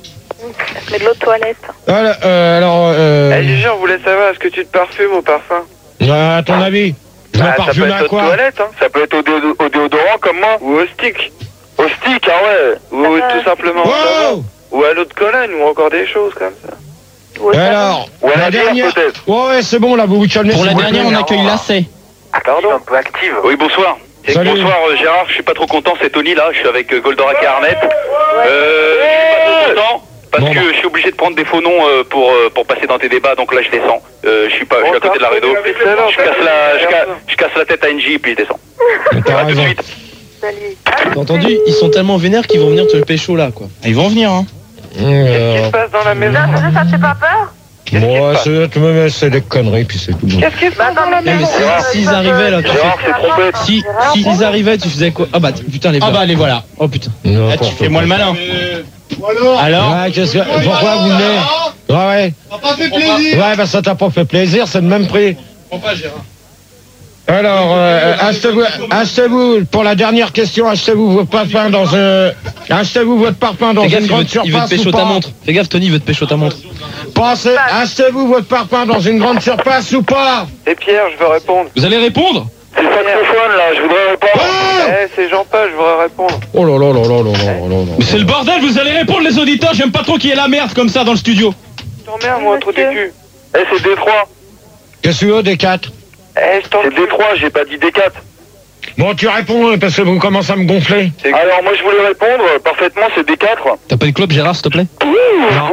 D: Elle se met de l'eau de toilette.
A: Voilà, euh, alors, euh,
C: Eh Gégé, on voulait savoir, est-ce que tu te parfumes au parfum?
A: euh, à ton avis, je me
C: Ah, ça peut
A: parfume
C: être
A: à
C: aux
A: quoi?
C: toilettes, hein.
G: Ça peut être au, déo- au déodorant comme moi.
C: Ou au stick.
G: Au stick, ah ouais.
C: Ou
D: Ah,
C: tout simplement au savon.
A: Wow.
C: Ou à l'eau de Cologne, ou encore des choses comme ça.
D: Ou au
A: Et
D: savon.
A: alors,
G: Ou à
A: la
G: la bière,
A: dernière.
G: peut-être.
A: Ouais, ouais, c'est bon, là, vous vous calmez.
F: Pour la
A: s'il vous
F: dernière,
A: plaît.
F: on accueille Lacet.
C: Pardon?
E: Un peu active.
G: Oui, bonsoir. Et
A: Salut.
G: bonsoir euh, Gérard, je suis pas trop content, c'est Tony là, je suis avec euh, Goldorak et Arnett. Euh, je suis pas trop content Parce
A: Bon,
G: que
A: bah.
G: je suis obligé de prendre des faux noms euh, pour, euh, pour passer dans tes débats, donc là je descends. Euh, je suis pas, je suis à côté de la Redo. Je casse la, je, ca- je casse la tête à N J et puis je descends.
A: T'as
G: À tout de
A: raison.
G: suite.
F: T'as entendu? Ils sont tellement vénères qu'ils vont venir te pécho là, quoi.
J: Ils vont venir, hein.
C: Qu'est-ce qui
A: Euh,
C: se passe dans la maison?
D: Ça, ça te fait pas peur?
A: Moi, c'est tu me mets, c'est des conneries, puis c'est tout. Bon.
C: Qu'est-ce qui se passe dans la
F: Eh, mais
C: maison?
F: si- s'ils arrivaient là, tu
G: Gérard,
F: fais...
G: c'est trompé.
F: Si, si ils arrivaient, tu faisais quoi? Ah bah t- putain les
J: Ah
F: balles.
J: bah, les voilà.
F: Oh putain.
A: Non,
J: Là, tu fais moi le malin.
A: Alors
J: Alors
A: ouais, qu'est-ce que... Pourquoi vous venez? Ouais, ouais.
K: Ça m'a pas fait plaisir.
A: Ouais, bah ça t'a pas fait plaisir, c'est le même prix.
K: Pas Gérard.
A: Alors, euh, achetez-vous, achetez-vous, pour la dernière question, achetez-vous votre parfum dans un... Achetez-vous votre parfum dans
F: Fais
A: une
F: gaffe, il
A: grande
F: veut, te- il veut te
A: surface
F: pécho
A: ou
F: ta
A: pas?
F: montre. Fais gaffe, Tony, il veut te pécho ta montre.
A: Pensez, achetez-vous votre parfum dans une grande surface ou pas?
C: Et Pierre, je veux répondre.
J: Vous allez répondre?
G: C'est saxophone là, je voudrais répondre.
C: Eh, c'est Jean-Paul, je voudrais répondre.
A: Oh là là là là là là là là.
J: Mais c'est le bordel, vous allez répondre les auditeurs, j'aime pas trop qu'il y ait la merde comme ça dans le studio.
C: Je t'emmerde, moi, trop du cul.
G: Eh, c'est D trois.
A: Qu'est-ce que tu veux, des quatre?
C: Eh, je t'en
G: C'est D trois, j'ai pas dit D quatre.
A: Bon, tu réponds, parce que vous commencez à me gonfler.
G: Alors moi je voulais répondre, parfaitement c'est D quatre.
H: T'as pas une clope, Gérard, s'il te plaît?
A: Non.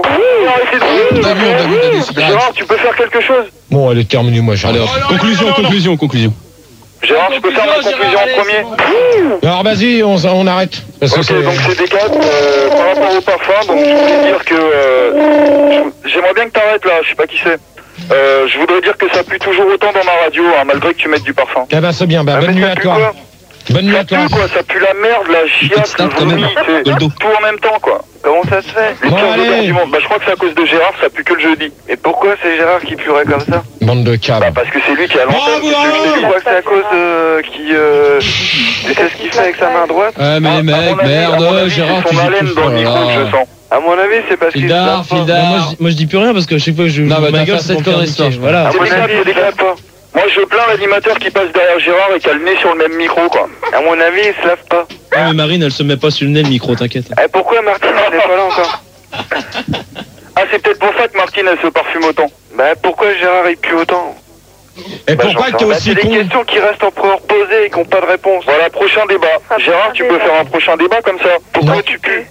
G: Gérard, tu peux faire quelque chose?
A: Bon, elle est terminée, moi, j'arrête.
H: Alors, conclusion, conclusion, conclusion.
G: Gérard, tu peux faire ma conclusion en premier?
A: Alors, vas-y, on, on arrête. Parce que
G: Ok,
A: c'est...
G: donc c'est D quatre, euh, par rapport au parfum, donc je voulais dire que... euh, je- J'aimerais bien que t'arrêtes là, je sais pas qui c'est. Euh, je voudrais dire que ça pue toujours autant dans ma radio, hein, malgré que tu mettes du parfum.
A: Eh ben, c'est bien, bah,
G: Ah,
A: bonne
G: mais
A: nuit
G: ça
A: à
G: pue
A: toi.
G: quoi?
A: Bonne nuit
G: Ça
A: à toi.
G: pue quoi, ça pue la merde, la chiasse,
H: start,
G: le
H: quand même.
G: vomi, c'est
H: Goldo.
G: tout en même temps quoi.
C: Comment ça se fait?
G: Les
A: Bon,
G: pires odeurs
A: allez.
G: du monde. Bah je crois que c'est à cause de Gérard, ça pue que le jeudi.
C: Et pourquoi c'est Gérard qui puerait comme ça?
A: Bande de câbles.
G: Bah parce que c'est lui qui a l'antenne,
J: Bravo,
G: qu'est-ce que je te
C: Je
G: dis?
C: crois que c'est à cause de... qui... Euh... Tu sais ce qu'il fait avec sa main droite?
H: Ouais, mais les
G: À mon
H: mecs,
G: avis- à mon
H: merde,
G: avis,
H: Gérard,
G: c'est
H: tu
G: son
H: joues
G: haleine
H: tout.
G: dans le micro que je sens.
C: À mon avis, c'est parce qu'il se
H: Fildar,
C: lave pas.
F: Bah,
H: Fildar.
F: moi, je, moi je dis plus rien parce que à chaque fois que je
H: Non,
F: je
H: bah,
F: ma
H: t'as
F: gueule
H: fait
F: c'est
H: cette
F: pour me faire
H: connerie,
F: niquer.
H: Serge.
F: Voilà.
G: À mon avis, c'est dégrade pas. Moi je plains l'animateur qui passe derrière Gérard et qui a le nez sur le même micro quoi.
C: À mon avis, il se lave pas.
F: Ouais, mais Marine elle se met pas sur le nez le micro, t'inquiète.
C: Eh, pourquoi Martine, elle est pas là encore?
G: Ah c'est peut-être pour ça que Martine elle se parfume autant.
C: Bah, pourquoi Gérard, il pue autant?
A: Et
G: Bah,
A: pourquoi
G: j'en
A: t'es
G: sais
C: Bah,
A: aussi
C: c'est des
A: con?
C: questions qui restent en reposées et qui n'ont pas de réponse.
G: Voilà, prochain débat. Gérard, tu peux faire un prochain débat comme ça.
C: Pourquoi
A: Non.
C: tu pues?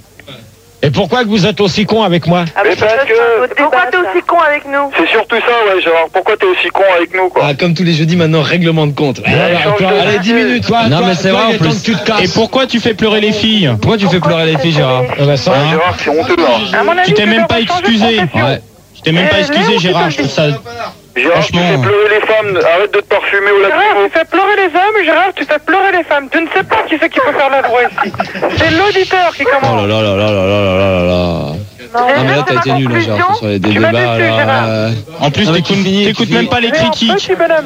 A: Et pourquoi que vous êtes aussi con avec moi?
C: Ah, mais parce que...
D: Pourquoi t'es aussi con avec nous?
G: C'est surtout ça ouais Gérard, pourquoi t'es aussi con avec nous quoi?
F: Ah comme tous les jeudis maintenant, règlement de compte.
A: Ouais, bah,
C: change
A: toi,
C: de-
A: allez, dix minutes, toi.
H: Non,
A: toi,
H: mais c'est
A: toi,
H: vrai,
A: il
H: en
A: est temps
H: plus.
A: que tu te casses.
J: Et pourquoi tu fais pleurer les filles?
H: Pourquoi tu fais pleurer les filles, Gérard?
A: Ah bah, ça, hein.
G: Gérard, c'est honteux hein.
D: À mon avis,
J: Tu t'es
D: tu
J: même pas
D: devrais changer de
J: excusé.
D: profession.
H: Ouais.
J: Tu t'es même pas
D: Eh,
J: excusé,
D: Léon,
J: Gérard,
D: tu
J: je trouve ça...
G: Gérard, tu
J: Franchement.
G: fais pleurer les femmes, arrête de te parfumer au
L: Gérard,
G: lacrymo.
L: tu fais pleurer les hommes, Gérard, tu fais pleurer les femmes. Tu ne sais pas qui c'est qui peut faire la voix ici. C'est l'auditeur qui
H: Oh là
L: commence.
H: là là là là là là là là.
D: Non,
H: Non, mais là,
D: c'est
H: t'as
D: ma
H: été nul, hein,
D: conclusion.
H: Gérard, sur les
L: Tu m'as
H: débats,
L: déçu, Gérard.
H: là.
J: En plus,
H: Non, mais tu
J: t'écoutes
H: finis, tu
J: t'écoutes
H: finis.
J: même pas les
L: Léon,
J: critiques.
L: petit bonhomme.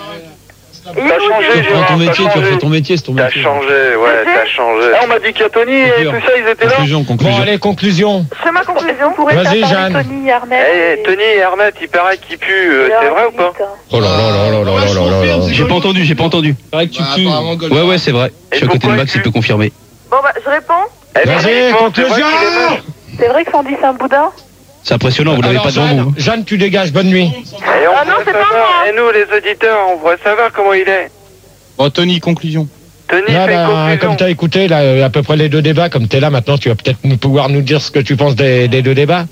G: T'as changé
H: Tu
G: Gérard,
H: as ton
G: t'as
H: métier, tu as
G: changé.
H: fait ton métier, c'est ton
C: T'as
H: métier.
C: changé, ouais, t'as changé.
G: Ah, on m'a dit qu'il y a Tony et tout ça, ils étaient là.
H: Conclusion,
A: Bon,
H: conclusion.
A: allez, conclusion.
D: Je fais ma conclusion.
A: Vas-y, Jeanne.
D: Tony, Arnett.
C: Eh, Tony et Arnett, il paraît qu'il pue, euh, c'est vrai ou pas?
A: Oh là là là là là là là là là.
J: J'ai pas entendu, j'ai pas entendu.
F: C'est vrai que tu
K: Ah,
F: pues.
K: apparemment, Gold.
H: Ouais, ouais, c'est vrai. Je suis à côté de
C: pourquoi
H: Max,
C: tu-
H: il peut confirmer.
D: Bon, bah, je réponds.
C: Eh,
A: Vas-y,
C: mais c'est vrai
A: conclusion.
C: qu'il est moche.
D: C'est vrai que Sandy, c'est un boudin?
H: C'est impressionnant, vous l'avez
A: Alors,
H: pas devant
A: Jeanne,
H: vous.
A: Jeanne, tu dégages, bonne nuit.
C: Et on
D: Ah non,
C: voudrait
D: c'est pas
C: savoir-
D: moi.
C: Et nous, les auditeurs, on voudrait savoir comment il est.
J: Bon, Tony, conclusion.
C: Tony,
A: Là,
C: fais une
A: bah,
C: conclusion.
A: comme tu as écouté là, euh, à peu près les deux débats, comme tu es là maintenant, tu vas peut-être nous pouvoir nous dire ce que tu penses des, des deux débats.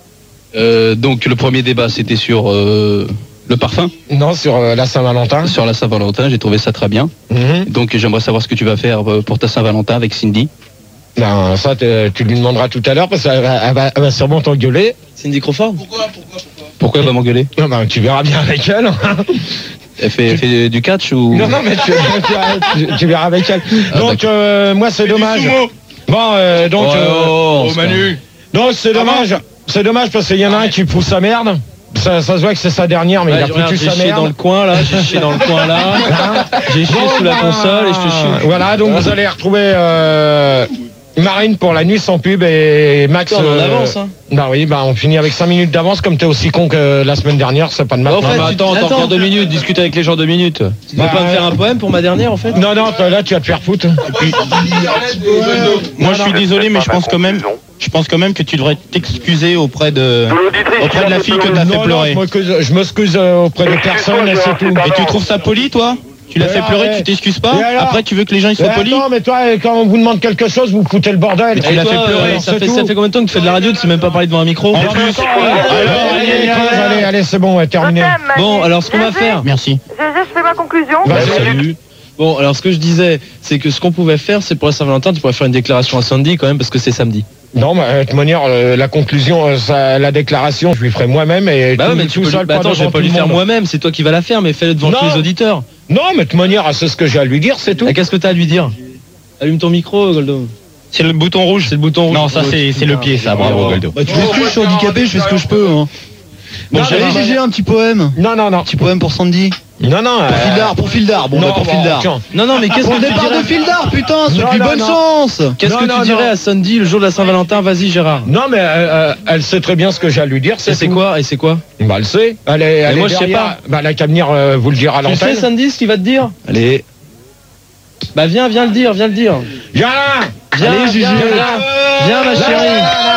H: Euh, donc, le premier débat, c'était sur euh, le parfum,
A: Non, sur euh, la Saint-Valentin.
H: sur la Saint-Valentin. J'ai trouvé ça très bien.
A: Mhm.
H: Donc, j'aimerais savoir ce que tu vas faire euh, pour ta Saint-Valentin avec Cindy.
A: Non, ça, t'es- tu lui demanderas tout à l'heure parce qu'elle va, elle va- elle va sûrement t'engueuler.
F: Cindy Crawford.
K: Pourquoi, pourquoi, pourquoi
H: Pourquoi elle va m'engueuler?
A: Non, bah, tu verras bien avec elle.
H: Elle fait, elle fait du catch ou...
A: Non, non, mais tu, tu- tu- tu verras avec elle.
H: Ah,
A: Donc, euh, moi, c'est dommage. Bon, euh, donc,
H: Oh,
A: euh,
H: oh,
J: Oh,
H: c'est
J: Manu.
A: donc c'est dommage. C'est dommage parce qu'il y en a un qui pousse sa merde. Ça, ça se voit que c'est sa dernière, mais
F: Ouais,
A: il a
F: je regarde,
A: foutu
F: j'ai
A: sa
F: chié
A: merde.
F: dans le coin là, j'ai chié dans le coin là, j'ai chié
A: Bon,
F: sous la
A: bah,
F: console et je te chie.
A: Voilà, donc vous allez retrouver euh, Marine pour la nuit sans pub et Max.
F: On en
A: euh,
F: avance, hein.
A: Bah oui, bah on finit avec cinq minutes d'avance. Comme t'es aussi con que la semaine dernière, c'est pas de ma
F: Bah, en
A: faute.
F: fait,
H: Non, mais
F: tu-
H: attends, t'as
F: attends.
H: encore deux minutes, discute avec les gens deux minutes.
F: Tu veux
A: Bah,
F: pas me faire un poème pour ma dernière en fait?
A: Non, non, toi, là tu vas te faire foutre.
J: Moi, je suis désolé, mais je
G: pas
J: pense
G: ma
J: quand même,
G: conclusion.
J: je pense quand même que tu devrais t'excuser auprès de,
G: De l'auditrice qui
J: auprès de
G: a
J: la
G: fait
J: fille que
G: pleurer.
J: t'as
A: Non,
J: fait
A: non,
J: pleurer.
A: moi, que je je m'excuse euh, auprès de
G: Excuse-moi,
A: personne et
G: Gérard,
A: c'est tout.
G: c'est pas
J: Et tu
G: Non.
J: trouves ça poli, toi?
F: Tu l'as
A: Mais
F: fait pleurer,
A: arrête.
F: tu t'excuses pas.
A: Et alors
F: Après, tu veux que les gens ils soient
A: Mais
F: polis.
A: attends, mais toi, quand on vous demande quelque chose, vous foutez le bordel.
F: Mais tu l'as fait pleurer. Ça fait, ça fait combien de temps que tu fais de la radio, tu sais même pas parler devant un micro?
A: En plus, allez, allez, allez, c'est bon, ouais, terminé.
F: Bon, alors ce qu'on va faire. Merci.
D: G G, je fais ma conclusion.
F: Salut. Bon, alors ce que je disais, c'est que ce qu'on pouvait faire, c'est pour la Saint-Valentin, tu pourrais faire une déclaration à Sandy quand même, parce que c'est samedi.
A: Non, mais de toute manière, euh, la conclusion, euh, ça, la déclaration, je lui ferai moi-même et
F: Bah
A: tout,
F: ouais, mais tu
A: tout
F: peux,
A: seul,
F: bah attends, je vais
A: devant
F: pas
A: tout
F: lui
A: le
F: faire
A: monde.
F: moi-même, c'est toi qui vas la faire, mais fais-le devant
A: Non.
F: tous les auditeurs.
A: Non, mais de toute manière, c'est ce que j'ai à lui dire, c'est tout.
F: Et qu'est-ce que t'as à lui dire? Allume ton micro, Goldo.
J: C'est le bouton rouge.
F: C'est le bouton rouge.
J: Non, ça c'est c'est le pied, ça. Bravo, Goldo.
M: Bah, tu m'excuses, je suis handicapé, je fais ce que je peux. Hein. Bon,
A: Non,
M: allez,
A: non,
M: G G, un petit poème.
A: Non, non, non.
M: Un petit poème pour Sandy.
A: Non, non.
M: Pour Fildar, pour Fildar. Bon,
A: non,
M: bah, pour
A: bon,
M: Fildar.
A: tiens.
F: Non, non, mais qu'est-ce
M: Pour
F: que
M: le
F: tu
M: départ
F: dirais
M: de Fildar, putain,
A: Non,
M: souhaite-lui
A: non,
M: bonne
A: non.
M: chance.
F: Qu'est-ce
A: Non,
F: que
A: non,
F: tu dirais
A: non.
F: à Sandy le jour de la Saint-Valentin? Vas-y, Gérard.
A: Non, mais euh, euh, elle sait très bien ce que j'ai à lui dire.
F: Et c'est
A: tout.
F: quoi? Et c'est quoi?
A: Bah, elle sait. Elle est, elle
F: moi,
A: est
F: je sais
A: derrière.
F: pas.
A: Bah, elle a qu'à venir euh, vous le dire à
F: Tu sais,
A: l'antenne.
F: Sandy, ce qu'il va te dire? Allez. Bah viens, viens le dire, viens le dire.
A: Viens
F: Viens,
M: Allez, Gigi.
F: viens, viens, viens, ma chérie.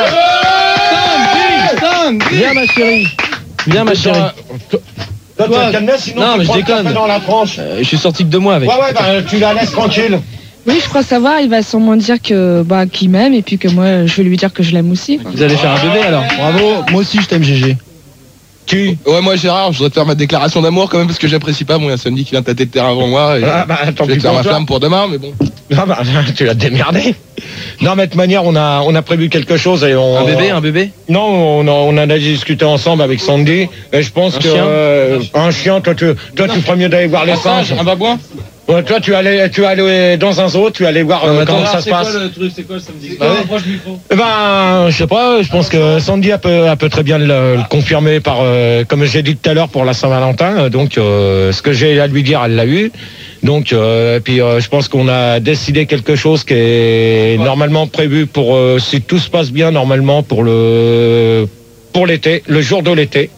F: Viens, ma chérie. Viens, ma chérie.
A: Toi, toi, tu vas te calmer, sinon
F: Non,
A: tu
F: mais je
A: prends le
F: déconne.
A: café dans la tranche.
F: Euh, je suis sorti que deux mois avec.
A: Ouais, ouais, bah, tu la laisses tranquille.
N: Oui, je crois savoir, il va sûrement dire que bah qu'il m'aime et puis que moi je vais lui dire que je l'aime aussi.
F: Vous allez faire un bébé alors?
M: Bravo, moi aussi je t'aime, G G.
A: Qui?
O: Ouais, moi Gérard, je voudrais te faire ma déclaration d'amour quand même parce que j'apprécie pas. Bon, il y a Sandy qui vient tâter de terrain avant moi. Et
A: Ah, bah, tant
O: je vais
A: pis
O: te faire
A: pour
O: ma
A: toi.
O: flamme pour demain, mais bon.
A: Ah bah, tu vas te démerder. Non, mais de toute manière, on a, on a prévu quelque chose et on...
F: Un bébé, un bébé?
A: Non, on, a, on en a discuté ensemble avec Sandy. Et je pense
F: Un
A: que...
F: chien
A: euh, un chien, toi, tu, toi, tu ferais mieux d'aller voir les singes.
J: Un babouin.
A: Ouais, toi, tu allais, tu allais dans un zoo, tu allais voir euh,
F: attends,
A: comment ça se passe.
J: le truc? C'est quoi le samedi?
A: Bah ouais. Eh ben, je sais pas, je pense que Sandy elle peut, elle peut très bien le, le confirmer par, euh, comme j'ai dit tout à l'heure pour la Saint-Valentin. Donc, euh, ce que j'ai à lui dire, elle l'a eu. Donc, euh, puis euh, je pense qu'on a décidé quelque chose qui est normalement prévu pour, euh, si tout se passe bien, normalement pour le, pour l'été, le jour de l'été.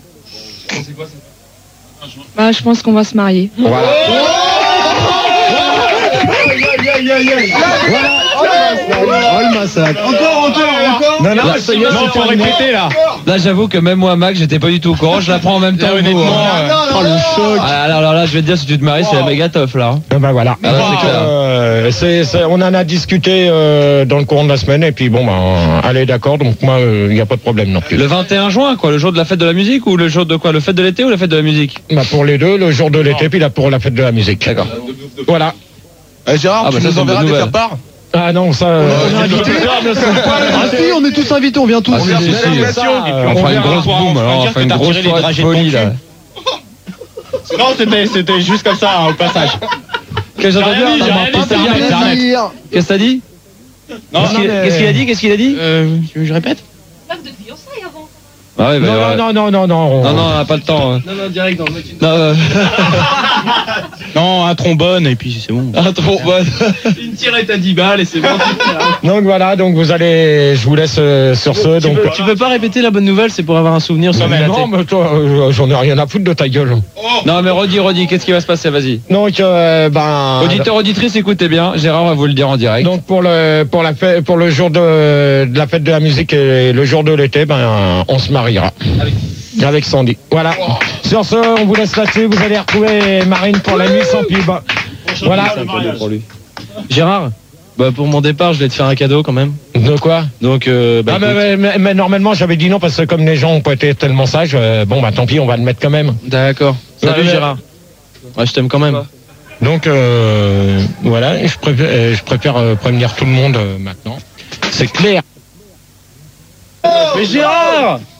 N: Bah je pense qu'on va se marier.
A: Voilà.
M: Oh le massacre. Encore, encore, encore.
A: Non, non,
F: Là,
A: ça y est,
J: Non,
A: c'est
J: faut
A: terminé.
J: répéter là.
H: Là, j'avoue que même moi, Mac, j'étais pas du tout au courant. Je la prends en même temps que vous.
J: honnêtement,
H: hein.
M: Oh le choc.
H: Ah, alors, alors là, je vais te dire, si tu te maries, c'est la méga tof là. hein.
A: Ah ben voilà.
H: Ah, là, c'est
A: Donc,
H: clair.
A: euh, c'est- c'est- on en a discuté euh, dans le courant de la semaine et puis bon, ben, allez d'accord. Donc moi, il n'y a pas de problème non plus.
H: Le vingt et un juin, quoi, le jour de la fête de la musique ou le jour de quoi? Le fête de l'été ou la fête de la musique?
A: Bah, pour les deux, le jour de l'été, puis là pour la fête de la musique.
H: D'accord.
A: Voilà.
O: Euh, Gérard,
H: Ah, bah,
O: tu
H: ça,
O: nous
H: c'est une
O: enverras
H: bonne
O: des
H: nouvelle.
O: faire-part.
A: Ah non, ça. euh,
M: On est invités. Ah si, on est tous invités, on vient tous.
H: Ah, si, si, si.
A: ça,
J: et puis
A: euh,
H: On fera une
A: verra.
H: grosse boum, alors on
J: dire
H: fera
J: que
H: une
J: t'as
H: grosse
J: retiré les
H: soirée de
J: dragées de ton
H: folie
J: cul.
H: là.
J: Non, c'était c'était juste comme ça, hein, au passage.
H: Qu'est-ce que
J: J'ai rien dit, j'ai rien dit,
H: Qu'est-ce
J: c'est
H: que
J: bien,
H: t'as dit
J: c'est
M: Plaisir.
H: Qu'est-ce que t'as dit
J: Non,
H: Qu'est-ce qu'il-
A: mais-
H: Qu'est-ce qu'il a dit Qu'est-ce qu'il a dit
J: Euh, tu veux que je répète?
H: Ah ouais, bah,
A: Non,
H: ouais.
A: non, non, non, non, on-
H: Non, non, on n'a pas le temps. hein.
F: Non, non, direct dans le
H: Non, euh,
J: Non, un trombone et puis c'est bon.
H: ah, trop bonne.
F: Une tirette à dix balles et c'est bon.
A: Donc voilà, donc vous allez, je vous laisse euh, sur ce.
F: Tu
A: Donc.
F: peux, tu peux pas répéter la bonne nouvelle, c'est pour avoir un souvenir sur
A: Non,
F: le
A: mais
F: dilaté.
A: non, mais toi, euh, j'en ai rien à foutre de ta gueule.
H: Non, mais redis, redis, qu'est-ce qui va se passer? Vas-y.
A: Donc, euh, ben.
H: Auditeur, auditrice, écoutez bien. Gérard va vous le dire en direct.
A: Donc pour le pour la fête, pour le jour de, de la fête de la musique et le jour de l'été, ben on se mariera avec Sandy. Voilà. Sur ce, on vous laisse là-dessus. Vous allez retrouver Marine pour la nuit sans pub. Voilà.
F: Gérard, bah pour mon départ, je vais te faire un cadeau quand même.
A: De quoi?
F: Donc, euh, bah,
A: Ah, mais,
F: écoute.
A: mais- mais- mais normalement j'avais dit non parce que comme les gens ont pas été tellement sages, euh, bon bah tant pis, on va le mettre quand même.
F: D'accord. Salut
A: Ouais, mais-
F: Gérard. Ouais, je t'aime quand même.
A: Donc euh, voilà, je préfère, euh, je préfère euh, prévenir tout le monde euh, maintenant. C'est clair.
F: Mais Gérard!